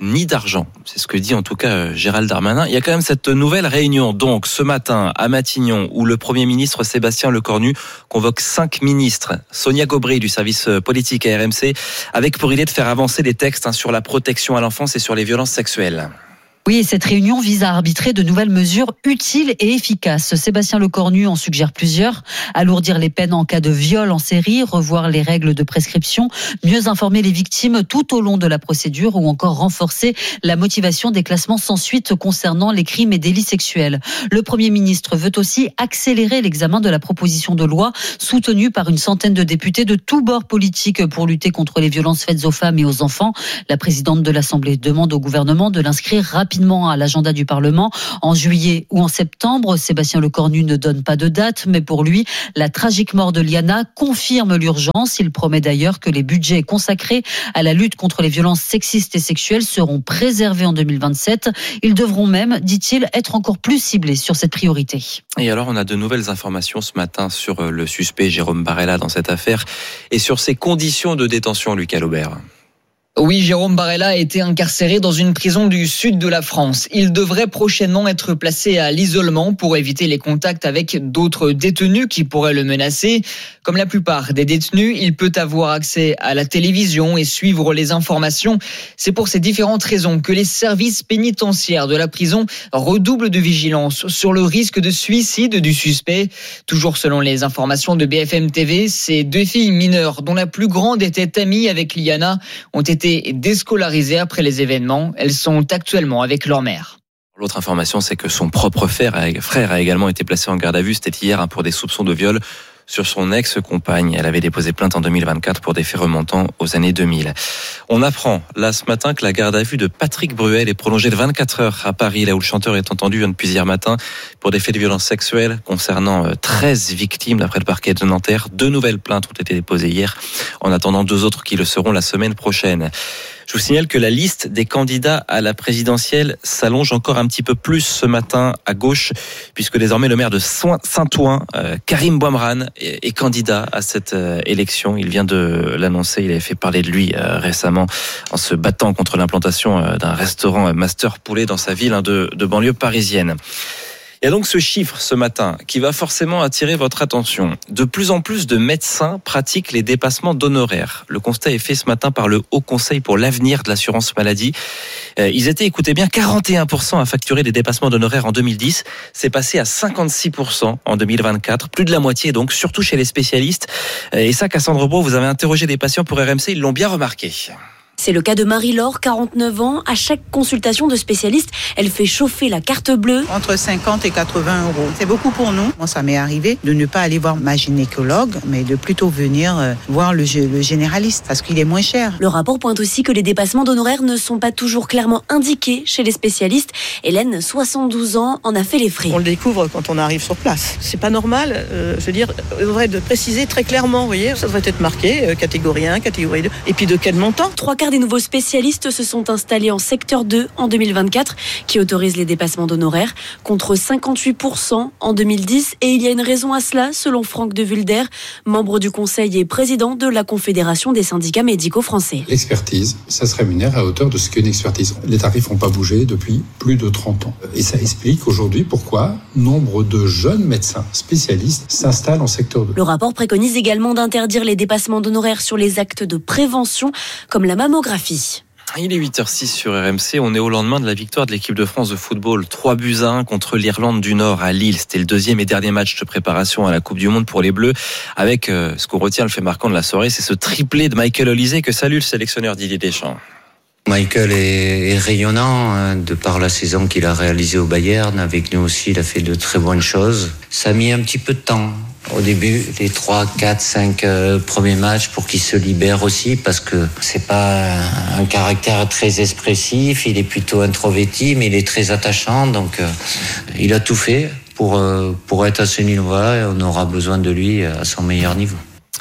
ni d'argent. C'est ce que dit en tout cas Gérald Darmanin. Il y a quand même cette nouvelle réunion, donc ce matin à Matignon, où le Premier ministre Sébastien Lecornu convoque cinq ministres. Sonia Gobry du service politique à R M C, avec pour idée de faire avancer des textes sur la protection à l'enfance et sur les violences sexuelles. Oui, et cette réunion vise à arbitrer de nouvelles mesures utiles et efficaces. Sébastien Lecornu en suggère plusieurs. Alourdir les peines en cas de viol en série, revoir les règles de prescription, mieux informer les victimes tout au long de la procédure ou encore renforcer la motivation des classements sans suite concernant les crimes et délits sexuels. Le Premier ministre veut aussi accélérer l'examen de la proposition de loi soutenue par une centaine de députés de tous bords politiques pour lutter contre les violences faites aux femmes et aux enfants. La présidente de l'Assemblée demande au gouvernement de l'inscrire rapidement à l'agenda du Parlement en juillet ou en septembre. Sébastien Lecornu ne donne pas de date, mais pour lui, la tragique mort de Liana confirme l'urgence. Il promet d'ailleurs que les budgets consacrés à la lutte contre les violences sexistes et sexuelles seront préservés en deux mille vingt-sept. Ils devront même, dit-il, être encore plus ciblés sur cette priorité. Et alors, on a de nouvelles informations ce matin sur le suspect Jérôme Barella dans cette affaire et sur ses conditions de détention, Lucas Laubert. Oui, Jérôme Barella a été incarcéré dans une prison du sud de la France. Il devrait prochainement être placé à l'isolement pour éviter les contacts avec d'autres détenus qui pourraient le menacer. Comme la plupart des détenus, il peut avoir accès à la télévision et suivre les informations. C'est pour ces différentes raisons que les services pénitentiaires de la prison redoublent de vigilance sur le risque de suicide du suspect. Toujours selon les informations de B F M T V, ces deux filles mineures, dont la plus grande était amie avec Liana, ont été déscolarisées après les événements. Elles sont actuellement avec leur mère. L'autre information, c'est que son propre frère a également été placé en garde à vue. C'était hier pour des soupçons de viol sur son ex-compagne. Elle avait déposé plainte en deux mille vingt-quatre pour des faits remontant aux années deux mille. On apprend là ce matin que la garde à vue de Patrick Bruel est prolongée de vingt-quatre heures à Paris, là où le chanteur est entendu depuis hier matin pour des faits de violence sexuelle concernant treize victimes d'après le parquet de Nanterre. Deux nouvelles plaintes ont été déposées hier, en attendant deux autres qui le seront la semaine prochaine. Je vous signale que la liste des candidats à la présidentielle s'allonge encore un petit peu plus ce matin à gauche, puisque désormais le maire de Saint-Ouen, euh, Karim Bouamrane, est, est candidat à cette euh, élection. Il vient de l'annoncer, il avait fait parler de lui euh, récemment en se battant contre l'implantation euh, d'un restaurant euh, Master Poulet dans sa ville hein, de, de banlieue parisienne. Il y a donc ce chiffre ce matin qui va forcément attirer votre attention. De plus en plus de médecins pratiquent les dépassements d'honoraires. Le constat est fait ce matin par le Haut Conseil pour l'avenir de l'assurance maladie. Ils étaient, écoutez bien, quarante et un pour cent à facturer des dépassements d'honoraires en deux mille dix. C'est passé à cinquante-six pour cent en deux mille vingt-quatre. Plus de la moitié donc, surtout chez les spécialistes. Et ça, Cassandre Beau, vous avez interrogé des patients pour R M C, ils l'ont bien remarqué. C'est le cas de Marie-Laure, quarante-neuf ans. À chaque consultation de spécialiste, elle fait chauffer la carte bleue. Entre cinquante et quatre-vingts euros. C'est beaucoup pour nous. Moi, ça m'est arrivé de ne pas aller voir ma gynécologue, mais de plutôt venir euh, voir le, le généraliste, parce qu'il est moins cher. Le rapport pointe aussi que les dépassements d'honoraires ne sont pas toujours clairement indiqués chez les spécialistes. Hélène, soixante-douze ans, en a fait les frais. On le découvre quand on arrive sur place. C'est pas normal. Euh, je veux dire, il devrait de préciser très clairement, vous voyez, ça devrait être marqué, euh, catégorie un, catégorie deux. Et puis de quel montant ? Trois quarts des nouveaux spécialistes se sont installés en secteur deux en deux mille vingt-quatre, qui autorise les dépassements d'honoraires, contre cinquante-huit pour cent en deux mille dix. Et il y a une raison à cela, selon Franck de Vulder, membre du conseil et président de la Confédération des syndicats médicaux français. L'expertise, ça se rémunère à hauteur de ce qu'est une expertise. Les tarifs n'ont pas bougé depuis plus de trente ans. Et ça explique aujourd'hui pourquoi nombre de jeunes médecins spécialistes s'installent en secteur deux. Le rapport préconise également d'interdire les dépassements d'honoraires sur les actes de prévention, comme la mammographie. Il est huit heures six sur R M C, on est au lendemain de la victoire de l'équipe de France de football, trois buts à un contre l'Irlande du Nord à Lille. C'était le deuxième et dernier match de préparation à la Coupe du Monde pour les Bleus, avec euh, ce qu'on retient, le fait marquant de la soirée, c'est ce triplé de Michael Olise que salue le sélectionneur Didier Deschamps. Michael est, est rayonnant hein, de par la saison qu'il a réalisée au Bayern. Avec nous aussi, il a fait de très bonnes choses. Ça a mis un petit peu de temps au début, les trois, quatre, cinq euh, premiers matchs pour qu'il se libère aussi, parce que c'est pas un caractère très expressif, il est plutôt introverti, mais il est très attachant, donc euh, il a tout fait pour, euh, pour être à ce niveau-là, et on aura besoin de lui à son meilleur niveau.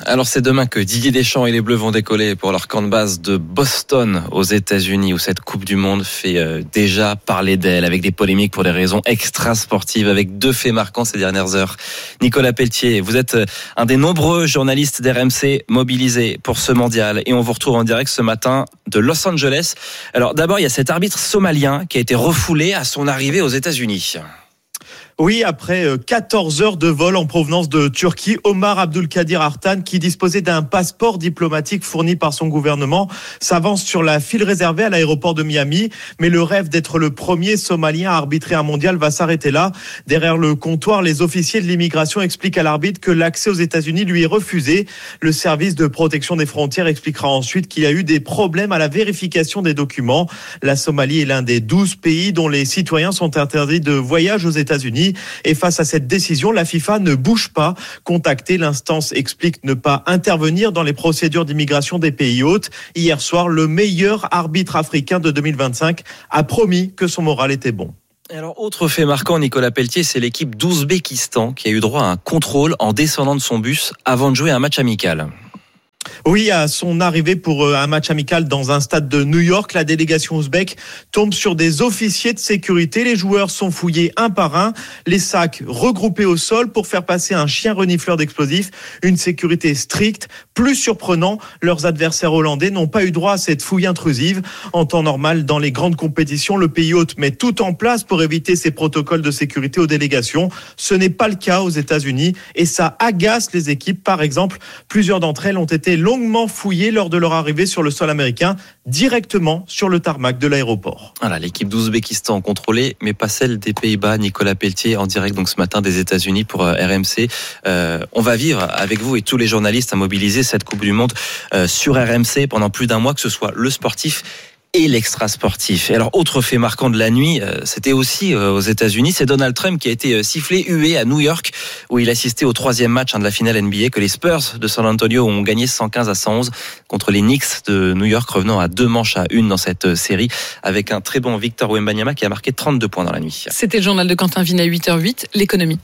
Alors c'est demain que Didier Deschamps et les Bleus vont décoller pour leur camp de base de Boston aux États-Unis, où cette Coupe du Monde fait euh, déjà parler d'elle, avec des polémiques pour des raisons extra-sportives, avec deux faits marquants ces dernières heures. Nicolas Pelletier, vous êtes un des nombreux journalistes d'R M C mobilisés pour ce mondial, et on vous retrouve en direct ce matin de Los Angeles. Alors d'abord, il y a cet arbitre somalien qui a été refoulé à son arrivée aux États-Unis. Oui, après quatorze heures de vol en provenance de Turquie, Omar Abdulkadir Artan, qui disposait d'un passeport diplomatique fourni par son gouvernement, s'avance sur la file réservée à l'aéroport de Miami. Mais le rêve d'être le premier Somalien à arbitrer un mondial va s'arrêter là. Derrière le comptoir, les officiers de l'immigration expliquent à l'arbitre que l'accès aux États-Unis lui est refusé. Le service de protection des frontières expliquera ensuite qu'il y a eu des problèmes à la vérification des documents. La Somalie est l'un des douze pays dont les citoyens sont interdits de voyage aux États-Unis. Et face à cette décision, la FIFA ne bouge pas. Contactée, l'instance explique ne pas intervenir dans les procédures d'immigration des pays hôtes. Hier soir, le meilleur arbitre africain de deux mille vingt-cinq a promis que son moral était bon. Alors, autre fait marquant, Nicolas Pelletier, c'est l'équipe d'Ouzbékistan qui a eu droit à un contrôle en descendant de son bus avant de jouer un match amical. Oui, à son arrivée pour un match amical dans un stade de New York, la délégation ouzbèque tombe sur des officiers de sécurité. Les joueurs sont fouillés un par un, les sacs regroupés au sol pour faire passer un chien renifleur d'explosifs. Une sécurité stricte. Plus surprenant, leurs adversaires hollandais n'ont pas eu droit à cette fouille intrusive. En temps normal, dans les grandes compétitions, le pays hôte met tout en place pour éviter ces protocoles de sécurité aux délégations. Ce n'est pas le cas aux États-Unis et ça agace les équipes. Par exemple, plusieurs d'entre elles ont été longuement fouillées lors de leur arrivée sur le sol américain, directement sur le tarmac de l'aéroport. Voilà, l'équipe d'Ouzbékistan contrôlée, mais pas celle des Pays-Bas. Nicolas Pelletier en direct donc ce matin des États-Unis pour R M C. Euh, on va vivre avec vous et tous les journalistes à mobiliser cette Coupe du Monde euh, sur R M C pendant plus d'un mois, que ce soit le sportif et l'extra-sportif. Et alors, autre fait marquant de la nuit, euh, c'était aussi euh, aux États-Unis, c'est Donald Trump qui a été euh, sifflé, hué à New York, où il assistait au troisième match hein, de la finale N B A, que les Spurs de San Antonio ont gagné cent quinze à cent onze contre les Knicks de New York, revenant à deux manches à une dans cette euh, série, avec un très bon Victor Wembanyama qui a marqué trente-deux points dans la nuit. C'était le journal de Quentin Vigne à huit heures huit, l'économie.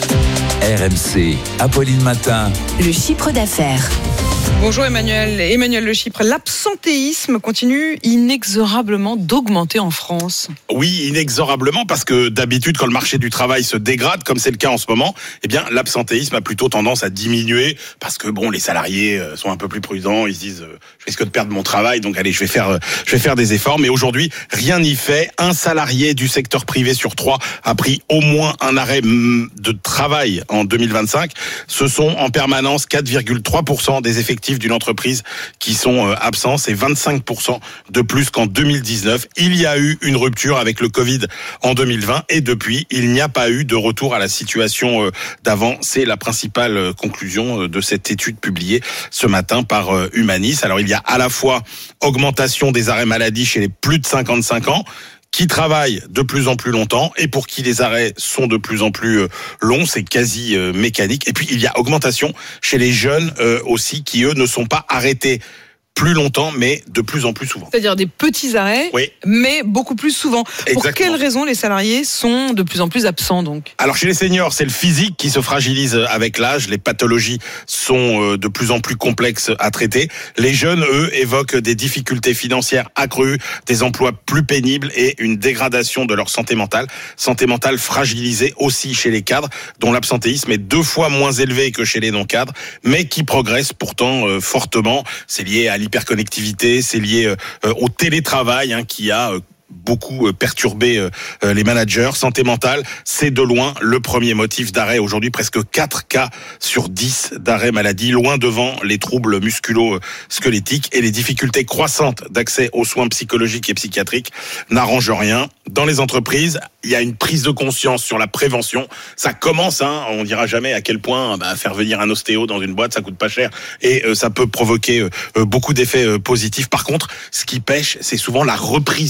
R M C, Apolline Matin. Le chiffre d'affaires. Bonjour Emmanuel. Emmanuel Le Chypre, l'absentéisme continue inexorablement d'augmenter en France. Oui, inexorablement, parce que d'habitude, quand le marché du travail se dégrade, comme c'est le cas en ce moment, eh bien, l'absentéisme a plutôt tendance à diminuer, parce que bon, les salariés sont un peu plus prudents, ils se disent, je risque de perdre mon travail, donc allez, je vais faire, je vais faire des efforts. Mais aujourd'hui, rien n'y fait. Un salarié du secteur privé sur trois a pris au moins un arrêt de travail en deux mille vingt-cinq. Ce sont en permanence quatre virgule trois pour cent des effectifs d'une entreprise qui sont absents, c'est vingt-cinq pour cent de plus qu'en deux mille dix-neuf. Il y a eu une rupture avec le Covid en deux mille vingt et depuis, il n'y a pas eu de retour à la situation d'avant. C'est la principale conclusion de cette étude publiée ce matin par Humanis. Alors il y a à la fois augmentation des arrêts maladie chez les plus de cinquante-cinq ans, qui travaillent de plus en plus longtemps et pour qui les arrêts sont de plus en plus longs, c'est quasi mécanique. Et puis il y a augmentation chez les jeunes euh, aussi, qui eux ne sont pas arrêtés plus longtemps, mais de plus en plus souvent. C'est-à-dire des petits arrêts, oui, mais beaucoup plus souvent. Exactement. Pour quelles raisons les salariés sont de plus en plus absents donc ? Alors chez les seniors, c'est le physique qui se fragilise avec l'âge. Les pathologies sont de plus en plus complexes à traiter. Les jeunes, eux, évoquent des difficultés financières accrues, des emplois plus pénibles et une dégradation de leur santé mentale. Santé mentale fragilisée aussi chez les cadres, dont l'absentéisme est deux fois moins élevé que chez les non-cadres, mais qui progresse pourtant euh, fortement. C'est lié à l'hyperconnectivité, c'est lié euh, au télétravail hein, qui a euh, beaucoup perturbé euh, les managers. Santé mentale, c'est de loin le premier motif d'arrêt. Aujourd'hui, presque quatre cas sur dix d'arrêt maladie, loin devant les troubles musculo-squelettiques, et les difficultés croissantes d'accès aux soins psychologiques et psychiatriques n'arrangent rien. Dans les entreprises, il y a une prise de conscience sur la prévention. Ça commence, hein, on dira jamais à quel point bah, faire venir un ostéo dans une boîte, ça coûte pas cher et euh, ça peut provoquer euh, beaucoup d'effets euh, positifs. Par contre, ce qui pêche, c'est souvent la reprise de travail.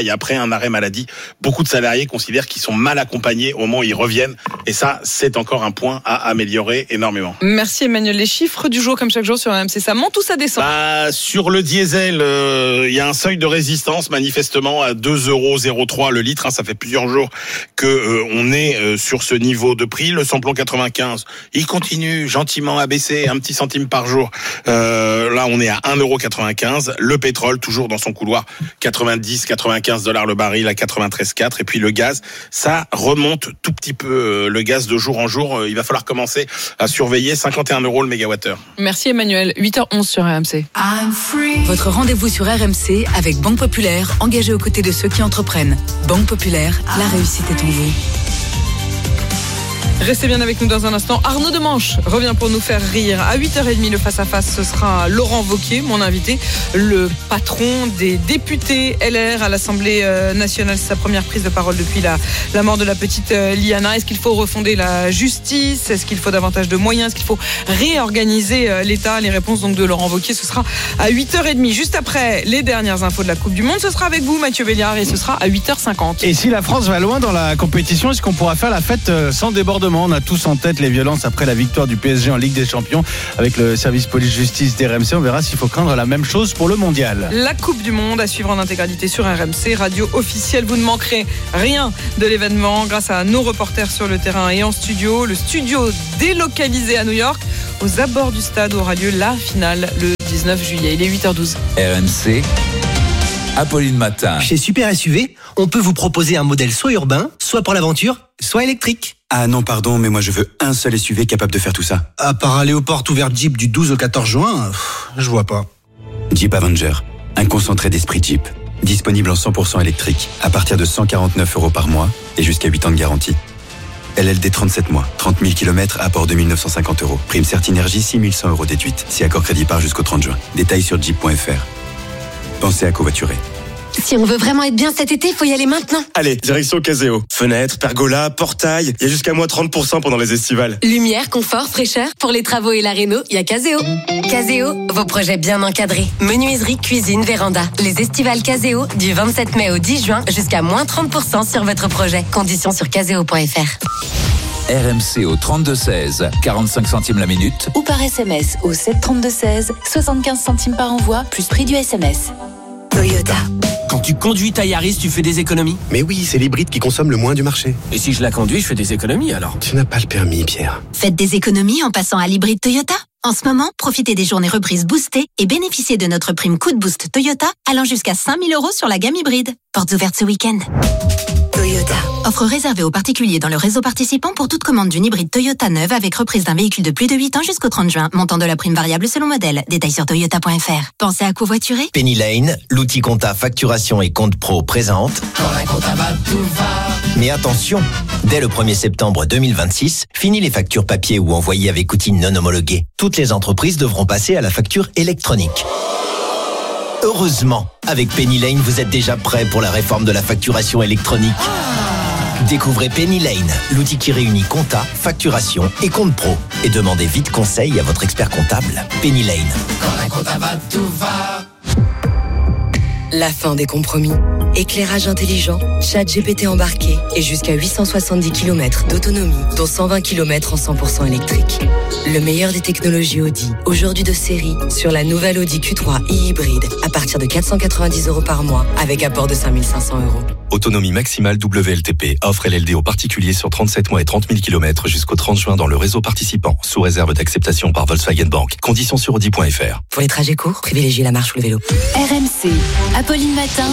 travail après un arrêt maladie. Beaucoup de salariés considèrent qu'ils sont mal accompagnés au moment où ils reviennent. Et ça, c'est encore un point à améliorer énormément. Merci Emmanuel. Les chiffres du jour, comme chaque jour sur R M C, ça monte ou ça descend? Bah, sur le diesel, il euh, y a un seuil de résistance manifestement à deux euros zéro trois le litre. Hein, ça fait plusieurs jours que euh, on est euh, sur ce niveau de prix. Le samplon quatre-vingt-quinze, il continue gentiment à baisser un petit centime par jour. Euh, là, on est à un euro quatre-vingt-quinze. Le pétrole, toujours dans son couloir, quatre-vingt-dix, quatre-vingt-quinze dollars le baril à quatre-vingt-treize virgule quatre. Et puis le gaz, ça remonte tout petit peu. Le gaz de jour en jour, il va falloir commencer à surveiller cinquante et un euros le mégawattheure. Merci Emmanuel. huit heures onze sur R M C. Votre rendez-vous sur R M C avec Banque Populaire, engagée aux côtés de ceux qui entreprennent. Banque Populaire, la réussite est en vous. Restez bien avec nous dans un instant. Arnaud Demanche revient pour nous faire rire. À huit heures trente, le face-à-face, ce sera Laurent Wauquiez, mon invité, le patron des députés L R à l'Assemblée nationale. C'est sa première prise de parole depuis la, la mort de la petite Liana. Est-ce qu'il faut refonder la justice? Est-ce qu'il faut davantage de moyens? Est-ce qu'il faut réorganiser l'État? Les réponses donc de Laurent Wauquiez, ce sera à huit heures trente. Juste après les dernières infos de la Coupe du Monde, ce sera avec vous, Mathieu Béliard, et ce sera à huit heures cinquante. Et si la France va loin dans la compétition, est-ce qu'on pourra faire la fête sans débordement? On a tous en tête les violences après la victoire du P S G en Ligue des Champions. Avec le service police-justice d'R M C, on verra s'il faut craindre la même chose pour le mondial. La Coupe du Monde à suivre en intégralité sur R M C, radio officielle. Vous ne manquerez rien de l'événement grâce à nos reporters sur le terrain et en studio. Le studio délocalisé à New York, aux abords du stade où aura lieu la finale le dix-neuf juillet. Il est huit heures douze. R M C, Apolline Matin. Chez Super S U V, on peut vous proposer un modèle soit urbain, soit pour l'aventure, soit électrique. Ah non, pardon, mais moi je veux un seul S U V capable de faire tout ça. À part aller aux portes ouvertes Jeep du douze au quatorze juin, pff, je vois pas. Jeep Avenger, un concentré d'esprit Jeep. Disponible en cent pour cent électrique, à partir de cent quarante-neuf euros par mois et jusqu'à huit ans de garantie. L L D trente-sept mois, trente mille kilomètres, apport deux mille neuf cent cinquante euros. Prime Certinergie, six mille cent euros déduite. Si accord crédit part jusqu'au trente juin. Détails sur jeep point f r. Pensez à covoiturer. Si on veut vraiment être bien cet été, faut y aller maintenant. Allez, direction Caseo. Fenêtres, pergola, portail. Il y a jusqu'à moins trente pour cent pendant les estivales. Lumière, confort, fraîcheur. Pour les travaux et la réno, il y a Caseo. Caseo, vos projets bien encadrés. Menuiserie, cuisine, véranda. Les estivales Caseo, du vingt-sept mai au dix juin, jusqu'à moins trente pour cent sur votre projet. Conditions sur caseo point f r. R M C au trente-deux seize, quarante-cinq centimes la minute. Ou par S M S au sept trente-deux seize, soixante-quinze centimes par envoi, plus prix du S M S. Toyota. Quand tu conduis ta Yaris, tu fais des économies? Mais oui, c'est l'hybride qui consomme le moins du marché. Et si je la conduis, je fais des économies alors? Tu n'as pas le permis, Pierre. Faites des économies en passant à l'hybride Toyota. En ce moment, profitez des journées reprises boostées et bénéficiez de notre prime coup de boost Toyota allant jusqu'à cinq mille euros sur la gamme hybride. Portes ouvertes ce week-end. Toyota. Offre réservée aux particuliers dans le réseau participant pour toute commande d'une hybride Toyota neuve avec reprise d'un véhicule de plus de huit ans jusqu'au trente juin. Montant de la prime variable selon modèle. Détails sur toyota point f r. Pensez à covoiturer? Penny Lane, l'outil compta facturation et compte pro présente. Quand un compta va, tout va. Mais attention, dès le premier septembre deux mille vingt-six, fini les factures papier ou envoyées avec outils non homologués. Toutes les entreprises devront passer à la facture électronique. Heureusement, avec Penny Lane, vous êtes déjà prêt pour la réforme de la facturation électronique. Découvrez Penny Lane, l'outil qui réunit compta, facturation et compte pro. Et demandez vite conseil à votre expert comptable. Penny Lane. Quand un compta va, tout va. La fin des compromis. Éclairage intelligent, chat G P T embarqué et jusqu'à huit cent soixante-dix kilomètres d'autonomie, dont cent vingt kilomètres en cent pour cent électrique. Le meilleur des technologies Audi, aujourd'hui de série, sur la nouvelle Audi Q trois e-hybride, à partir de quatre cent quatre-vingt-dix euros par mois, avec apport de cinq mille cinq cents euros. Autonomie maximale W L T P. Offre L L D aux particuliers sur trente-sept mois et trente mille kilomètres jusqu'au trente juin dans le réseau participant, sous réserve d'acceptation par Volkswagen Bank. Conditions sur audi point f r. Pour les trajets courts, privilégiez la marche ou le vélo. R M C, Apolline Matin.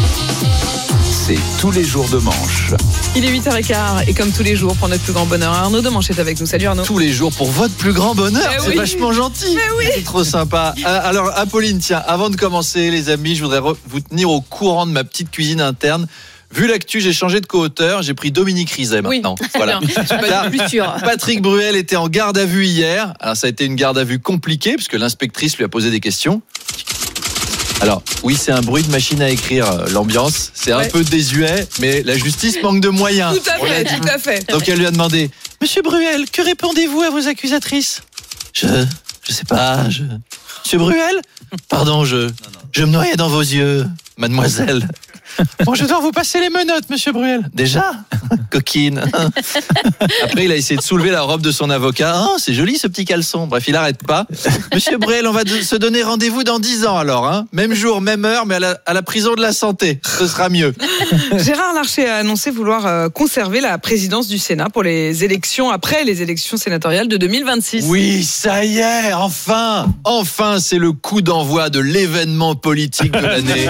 C'est tous les jours de manche. Il est huit heures quinze et comme tous les jours, pour notre plus grand bonheur, Arnaud Demanche est avec nous. Salut Arnaud. Tous les jours pour votre plus grand bonheur. Mais c'est oui. vachement gentil. Mais oui. C'est trop sympa. Alors Apolline, tiens, avant de commencer les amis, je voudrais re- vous tenir au courant de ma petite cuisine interne. Vu l'actu, j'ai changé de co-auteur, j'ai pris Dominique Rizet maintenant. Oui, voilà. Là, plus sûr. Patrick Bruel était en garde à vue hier. Alors ça a été une garde à vue compliquée puisque l'inspectrice lui a posé des questions. Alors, oui, c'est un bruit de machine à écrire, l'ambiance. C'est ouais. un peu désuet, mais la justice manque de moyens. Tout à fait, tout à fait. Donc, elle lui a demandé, Monsieur Bruel, que répondez-vous à vos accusatrices? Je, je sais pas, je... Monsieur Bruel? Pardon, je, je me noyais dans vos yeux, mademoiselle. Bon, je dois vous passer les menottes, monsieur Bruel. Déjà? Coquine. Après, il a essayé de soulever la robe de son avocat. Oh, c'est joli ce petit caleçon. Bref, il n'arrête pas. Monsieur Bruel, on va de- se donner rendez-vous dans dix ans alors. Hein. Même jour, même heure, mais à la, à la prison de la santé. Ce sera mieux. Gérard Larcher a annoncé vouloir euh, conserver la présidence du Sénat pour les élections, après les élections sénatoriales de deux mille vingt-six. Oui, ça y est, enfin. Enfin, c'est le coup d'envoi de l'événement politique de l'année.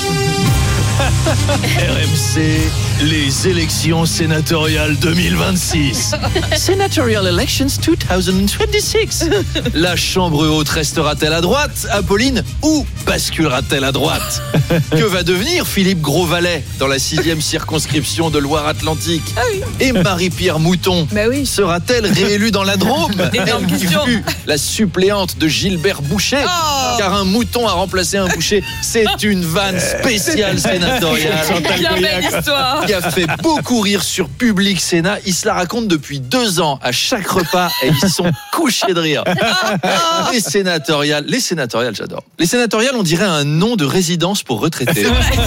R M C, les élections sénatoriales deux mille vingt-six. Senatorial Elections deux mille vingt-six. La Chambre haute restera-t-elle à droite, Apolline, ou basculera-t-elle à droite? Que va devenir Philippe Grosvalet dans la sixième circonscription de Loire-Atlantique? Ah oui. Et Marie-Pierre Mouton bah oui. sera-t-elle réélue dans la Drôme? Énorme Elle qui question. fut la suppléante de Gilbert Boucher, Oh. car un mouton a remplacé un boucher. C'est une vanne spéciale sénatoriale Bien belle histoire. qui a fait beaucoup rire sur Public Sénat. Ils se la racontent depuis deux ans à chaque repas et ils sont couchés de rire. Les sénatoriales, les sénatoriales, j'adore. Les sénatoriales, on dirait un nom de résidence pour retraités.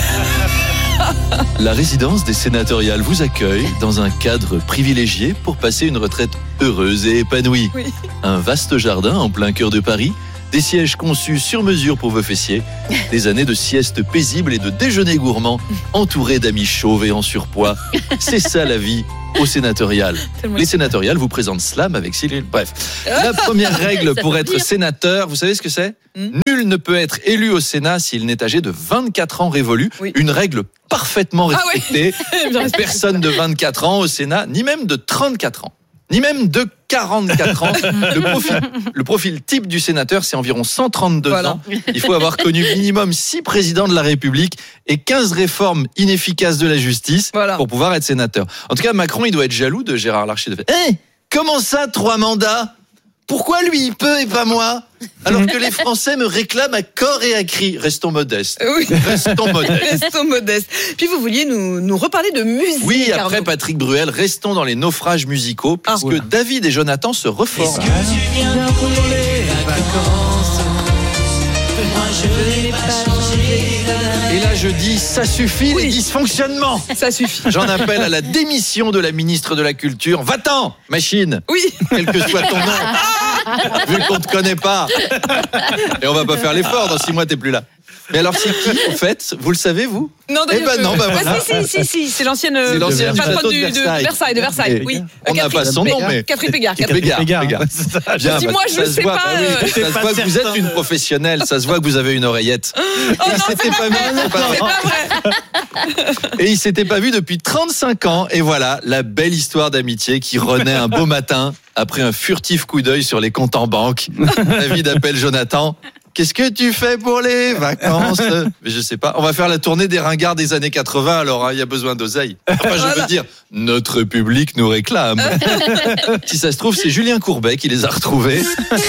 La résidence des sénatoriales vous accueille dans un cadre privilégié pour passer une retraite heureuse et épanouie. Oui. Un vaste jardin en plein cœur de Paris, des sièges conçus sur mesure pour vos fessiers, des années de sieste paisible et de déjeuner gourmand, entourés d'amis chauves et en surpoids. C'est ça la vie au sénatorial. Tellement Les sénatoriales vous présentent Slam avec Cyril. Bref, la première règle Ça pour fait être pire. sénateur, vous savez ce que c'est? Nul ne peut être élu au Sénat s'il n'est âgé de vingt-quatre ans révolus. Oui. Une règle parfaitement Ah ouais. respectée. Bien respecté. Personne de vingt-quatre ans au Sénat, ni même de trente-quatre ans, ni même de quarante-quatre ans. Le profil, le profil type du sénateur, c'est environ cent trente-deux Voilà. ans. Il faut avoir connu minimum six présidents de la République et quinze réformes inefficaces de la justice Voilà. pour pouvoir être sénateur. En tout cas, Macron, il doit être jaloux de Gérard Larcher. Hé, comment ça, trois mandats? Pourquoi lui il peut et pas moi? Alors que les Français me réclament à corps et à cri. Restons modestes. Oui. Restons modestes. Restons modestes. Puis vous vouliez nous, nous reparler de musique. Oui, après Arnaud. Patrick Bruel, restons dans les naufrages musicaux, puisque David et Jonathan se reforment. Et là, je dis, ça suffit les dysfonctionnements. Ça suffit. J'en appelle à la démission de la ministre de la Culture. Va-t'en, machine. Oui. Quel que soit ton nom. Vu qu'on te connaît pas. Et on va pas faire l'effort, dans six mois, t'es plus là. Mais alors, c'est qui, en fait? Vous le savez, vous? Non, Eh ben non, bah Ah, voilà. si, si, si, si, c'est l'ancienne, C'est l'ancienne du patronne château de du- Versailles. de Versailles, de Versailles, Et oui. on n'a Catherine pas son nom, Pégard. mais... Catherine Pégard. Catherine Pégard, Pégard. Pégard. Je Bien, dis, bah, moi, je ça se sais voit, pas, bah oui, euh, ça se voit que vous êtes une professionnelle, ça se voit que vous avez une oreillette. Oh non, C'était pas vu, c'est pas vrai. c'est pas vrai. Et ils s'étaient pas vus depuis trente-cinq ans. Et voilà, la belle histoire d'amitié qui renaît un beau matin après un furtif coup d'œil sur les comptes en banque. David appelle Jonathan. Qu'est-ce que tu fais pour les vacances? Mais je sais pas. On va faire la tournée des ringards des années quatre-vingts, alors il y a besoin d'oseille. Enfin, je Voilà. veux dire, notre public nous réclame. Si ça se trouve, c'est Julien Courbet qui les a retrouvés.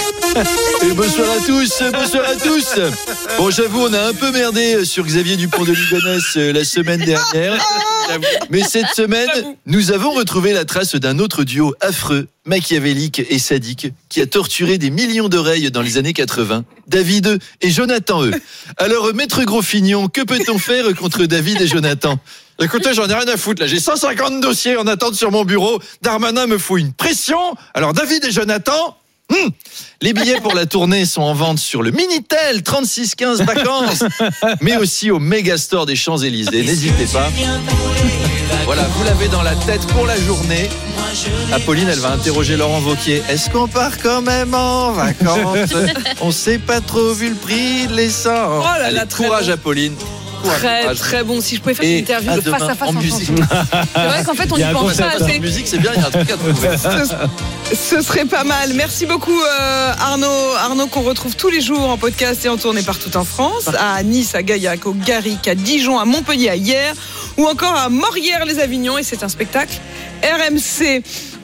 Et bonsoir à tous, bonsoir à tous. Bon, j'avoue, on a un peu merdé sur Xavier Dupont de Ligonnès euh, la semaine dernière. Mais cette semaine, nous avons retrouvé la trace d'un autre duo affreux, machiavélique et sadique, qui a torturé des millions d'oreilles dans les années quatre-vingts. David et Jonathan, eux. Alors, maître Grosfignon, que peut-on faire contre David et Jonathan? Écoutez, j'en ai rien à foutre, là. J'ai cent cinquante dossiers en attente sur mon bureau. Darmanin me fout une pression. Alors, David et Jonathan... Hum. Les billets pour la tournée sont en vente sur le Minitel trente-six quinze vacances, mais aussi au Megastore des Champs-Élysées. N'hésitez pas. Voilà, vous l'avez dans la tête pour la journée. Apolline, elle va interroger Laurent Wauquiez. Est-ce qu'on part quand même en vacances? On s'est pas trop vu le prix de l'essence. Oh là là, Allez, très courage bon. Apolline. Courage, Très, courage. très bon. Si je pouvais faire Et une interview à de face demain à face en en musique. chanson. C'est vrai qu'en fait, on Il y n'y a un pense pas concept assez. En musique, c'est bien, il y a un truc à trouver. Ce, ce serait pas mal. Merci beaucoup euh, Arnaud. Arnaud qu'on retrouve tous les jours en podcast et en tournée partout en France. À Nice, à Gaillac, au Garric, à Dijon, à Montpellier, à Hyères ou encore à Morières-les-Avignon. Et c'est un spectacle R M C.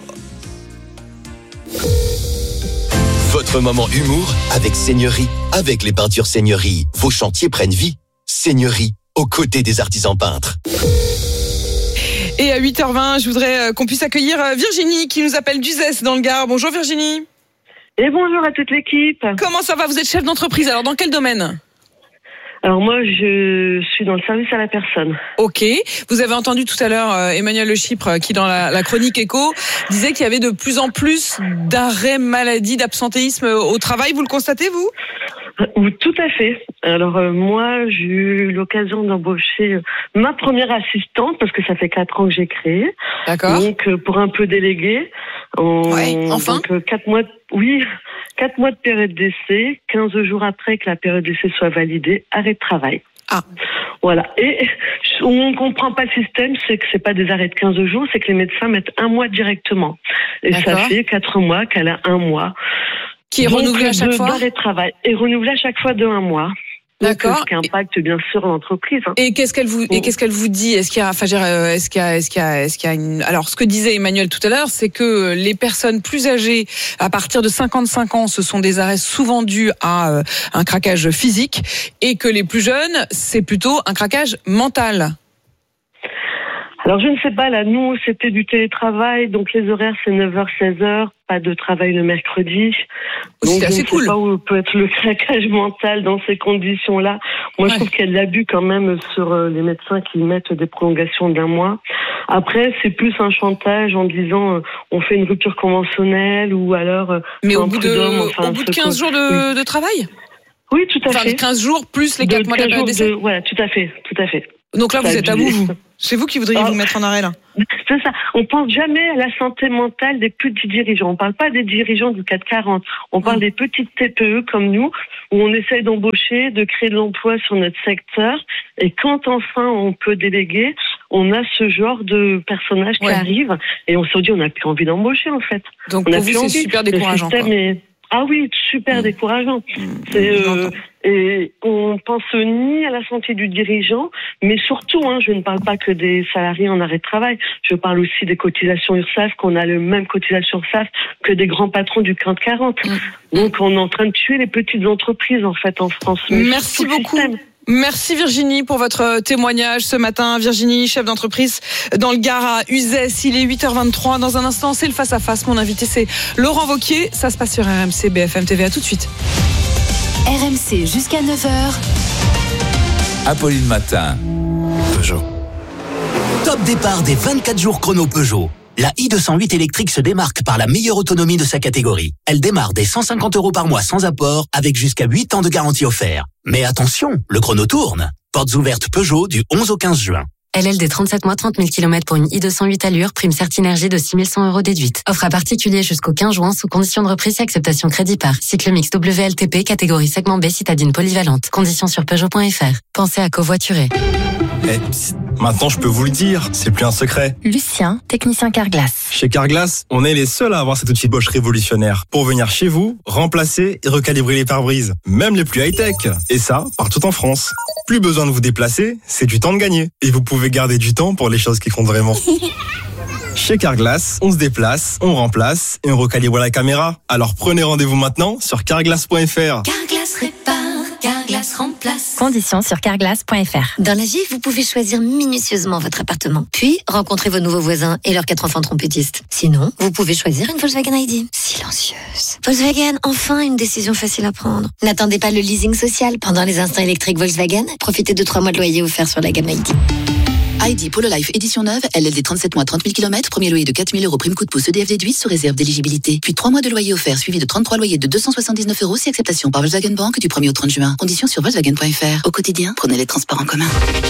Votre moment humour avec Seigneurie. Avec les peintures Seigneurie, vos chantiers prennent vie. Seigneurie, aux côtés des artisans peintres. Et à huit heures vingt, je voudrais euh, qu'on puisse accueillir euh, Virginie qui nous appelle d'Uzès dans le Gard. Bonjour Virginie. Et bonjour à toute l'équipe. Comment ça va? Vous êtes chef d'entreprise, alors dans quel domaine? Alors moi, je suis dans le service à la personne. Ok. Vous avez entendu tout à l'heure euh, Emmanuel Le Chypre qui, dans la, la chronique Écho, disait qu'il y avait de plus en plus d'arrêts maladie, d'absentéisme au travail. Vous le constatez, vous ? Oui, tout à fait. Alors euh, moi, j'ai eu l'occasion d'embaucher euh, ma première assistante parce que ça fait quatre ans que j'ai créé. D'accord. Donc euh, pour un peu déléguer. On, ouais, enfin. Donc euh, quatre mois, de, oui, quatre mois de période d'essai, quinze jours après que la période d'essai soit validée, arrêt de travail. Ah. Voilà. Et on comprend pas le système, c'est que c'est pas des arrêts de quinze jours, c'est que les médecins mettent un mois directement. Et D'accord. ça fait quatre mois qu'elle a un mois. Qui est Donc, renouvelé à chaque de, fois d'arrêt de travail. Et renouvelé à chaque fois de un mois. D'accord. Donc, ce qui impacte bien sûr l'entreprise. Hein. Et qu'est-ce qu'elle vous et qu'est-ce qu'elle vous dit ? Est-ce qu'il y a, enfin, est-ce qu'il y a, est-ce qu'il y a, est-ce qu'il y a une. Alors, ce que disait Emmanuel tout à l'heure, c'est que les personnes plus âgées, à partir de cinquante-cinq ans, ce sont des arrêts souvent dus à euh, un craquage physique, et que les plus jeunes, c'est plutôt un craquage mental. Alors, je ne sais pas, là, nous, c'était du télétravail, donc les horaires, c'est neuf heures, seize heures, pas de travail le mercredi. Donc, c'est assez je ne cool. sais pas où peut être le craquage mental dans ces conditions-là. Moi, ouais. je trouve qu'il y a de l'abus quand même sur les médecins qui mettent des prolongations d'un mois. Après, c'est plus un chantage en disant, euh, on fait une rupture conventionnelle ou alors... Euh, Mais au bout de, enfin, au bout de quinze jours de, de travail ? Oui, tout à enfin, fait. quinze jours plus les quatre mois de période d'essai. Voilà, tout à fait, tout à fait. Donc là, vous ça êtes à bout, vous. C'est vous qui voudriez ah. vous mettre en arrêt, là. C'est ça. On pense jamais à la santé mentale des petits dirigeants. On parle pas des dirigeants du CAC quarante. On parle mmh. des petites T P E comme nous, où on essaye d'embaucher, de créer de l'emploi sur notre secteur. Et quand enfin on peut déléguer, on a ce genre de personnages ouais. qui arrivent. Et on se dit, on n'a plus envie d'embaucher, en fait. Donc on pour a vous, plus c'est envie. super décourageant. Le système est... Ah oui, super mmh. décourageant. Mmh. C'est, euh, et on pense ni à la santé du dirigeant, mais surtout, hein, je ne parle pas que des salariés en arrêt de travail. Je parle aussi des cotisations URSSAF, qu'on a le même cotisation URSSAF que des grands patrons du CAC quarante. Mmh. Donc, on est en train de tuer les petites entreprises, en fait, en France. Mais merci beaucoup. Merci Virginie pour votre témoignage ce matin. Virginie, chef d'entreprise dans le Gard à Uzès. Il est huit heures vingt-trois. Dans un instant, c'est le face-à-face. Mon invité, c'est Laurent Wauquiez. Ça se passe sur R M C, B F M T V. À tout de suite. R M C jusqu'à neuf heures. Apolline Matin. Peugeot. Top départ des vingt-quatre jours chrono Peugeot. La i deux cent huit électrique se démarque par la meilleure autonomie de sa catégorie. Elle démarre dès cent cinquante euros par mois sans apport, avec jusqu'à huit ans de garantie offerte. Mais attention, le chrono tourne. Portes ouvertes Peugeot du onze au quinze juin. L L D trente-sept mois, trente mille kilomètres pour une i deux cent huit allure, prime Certinergie de six mille cent euros déduite. Offre à particulier jusqu'au quinze juin sous condition de reprise et acceptation crédit par. Cycle mix W L T P, catégorie segment B, citadine polyvalente. Conditions sur Peugeot point F R. Pensez à covoiturer. Eh, psst, maintenant je peux vous le dire, c'est plus un secret. Lucien, technicien Carglass. Chez Carglass, on est les seuls à avoir cet outil Bosch révolutionnaire pour venir chez vous, remplacer et recalibrer les pare-brises, même les plus high-tech. Et ça, partout en France. Plus besoin de vous déplacer, c'est du temps de gagner. Et vous pouvez garder du temps pour les choses qui comptent vraiment. Chez Carglass, on se déplace, on remplace et on recalibre la caméra. Alors prenez rendez-vous maintenant sur carglass point F R. Carglass répare, Carglass remplace. Conditions sur carglass point F R. Dans la vie, vous pouvez choisir minutieusement votre appartement. Puis, rencontrer vos nouveaux voisins et leurs quatre enfants trompettistes. Sinon, vous pouvez choisir une Volkswagen I D. Silencieuse. Volkswagen, enfin une décision facile à prendre. N'attendez pas le leasing social. Pendant les instants électriques Volkswagen, profitez de trois mois de loyer offerts sur la gamme I D. I D Polo Life édition neuve, L L D trente-sept mois, trente mille kilomètres, premier loyer de quatre mille euros, prime coup de pouce E D F déduit sous réserve d'éligibilité. Puis trois mois de loyer offert suivi de trente-trois loyers de deux cent soixante-dix-neuf euros si acceptation par Volkswagen Bank du premier au trente juin. Conditions sur Volkswagen point F R. Au quotidien, prenez les transports en commun.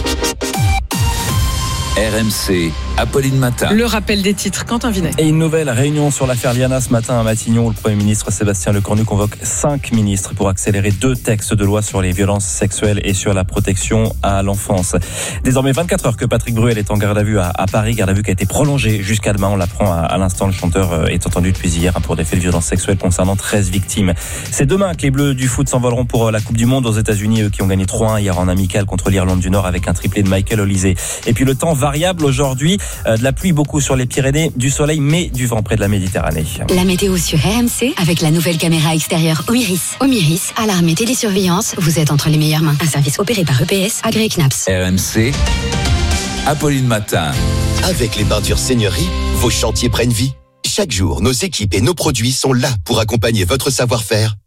R M C, Apolline Matin. Le rappel des titres, Quentin Vinet. Et une nouvelle réunion sur l'affaire Liana ce matin à Matignon où le Premier ministre Sébastien Lecornu convoque cinq ministres pour accélérer deux textes de loi sur les violences sexuelles et sur la protection à l'enfance. Désormais vingt-quatre heures que Patrick Bruel est en garde à vue à, à Paris, garde à vue qui a été prolongée jusqu'à demain. On l'apprend à, à l'instant, le chanteur est entendu depuis hier pour des faits de violences sexuelles concernant treize victimes. C'est demain que les Bleus du foot s'envoleront pour la Coupe du Monde aux États-Unis, eux qui ont gagné trois un hier en amical contre l'Irlande du Nord avec un triplé de Michael Olise. Et puis le temps variable aujourd'hui, euh, de la pluie beaucoup sur les Pyrénées, du soleil mais du vent près de la Méditerranée. La météo sur R M C avec la nouvelle caméra extérieure Omiris. Omiris, alarme et télésurveillance, vous êtes entre les meilleures mains. Un service opéré par E P S, agréé C N A P S. R M C, Apolline Matin. Avec les peintures Seigneurie, vos chantiers prennent vie. Chaque jour, nos équipes et nos produits sont là pour accompagner votre savoir-faire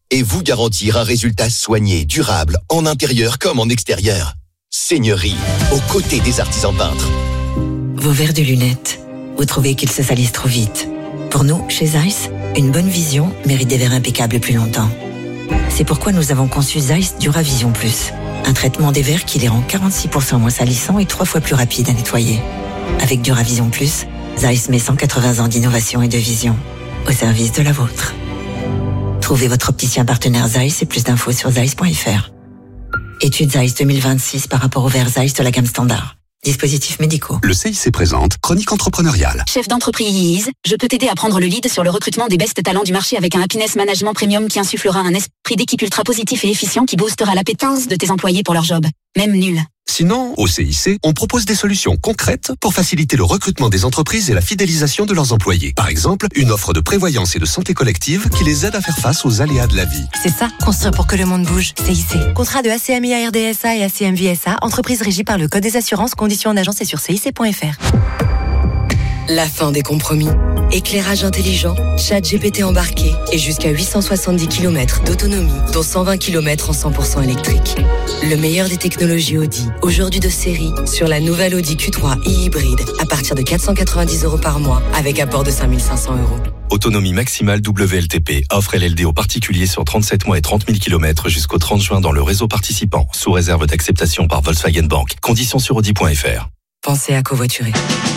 et vous garantir un résultat soigné, durable, en intérieur comme en extérieur. Seigneurie, aux côtés des artisans peintres. Vos verres de lunettes, vous trouvez qu'ils se salissent trop vite. Pour nous, chez Zeiss, une bonne vision mérite des verres impeccables plus longtemps. C'est pourquoi nous avons conçu Zeiss Duravision Plus, un traitement des verres qui les rend quarante-six pour cent moins salissants et trois fois plus rapides à nettoyer. Avec Duravision Plus, Zeiss met cent quatre-vingts ans d'innovation et de vision au service de la vôtre. Trouvez votre opticien partenaire Zeiss et plus d'infos sur zeiss point f r. Étude Zeiss deux mille vingt-six par rapport aux verres Zeiss de la gamme standard. Dispositifs médicaux. Le C I C présente Chronique entrepreneuriale. Chef d'entreprise, je peux t'aider à prendre le lead sur le recrutement des best talents du marché avec un happiness management premium qui insufflera un esprit d'équipe ultra positif et efficient qui boostera l'appétence de tes employés pour leur job. Même nul. Sinon, au C I C, on propose des solutions concrètes pour faciliter le recrutement des entreprises et la fidélisation de leurs employés. Par exemple, une offre de prévoyance et de santé collective qui les aide à faire face aux aléas de la vie. C'est ça, construire pour que le monde bouge. C I C. Contrat de A C M I A R D S A et A C M V S A, entreprise régie par le Code des assurances, conditions en agence et sur C I C point F R. La fin des compromis. Éclairage intelligent, chat G P T embarqué et jusqu'à huit cent soixante-dix kilomètres d'autonomie, dont cent vingt kilomètres en cent pour cent électrique. Le meilleur des technologies Audi, aujourd'hui de série, sur la nouvelle Audi Q trois e-hybride, à partir de quatre cent quatre-vingt-dix euros par mois, avec apport de cinq mille cinq cents euros. Autonomie maximale W L T P. Offre L L D aux particuliers sur trente-sept mois et trente mille kilomètres jusqu'au trente juin dans le réseau participant, sous réserve d'acceptation par Volkswagen Bank. Conditions sur audi point f r. Pensez à covoiturer.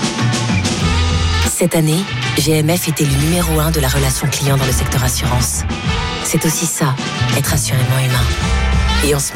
Cette année, G M F était le numéro un de la relation client dans le secteur assurance. C'est aussi ça, être assurément humain. Et en ce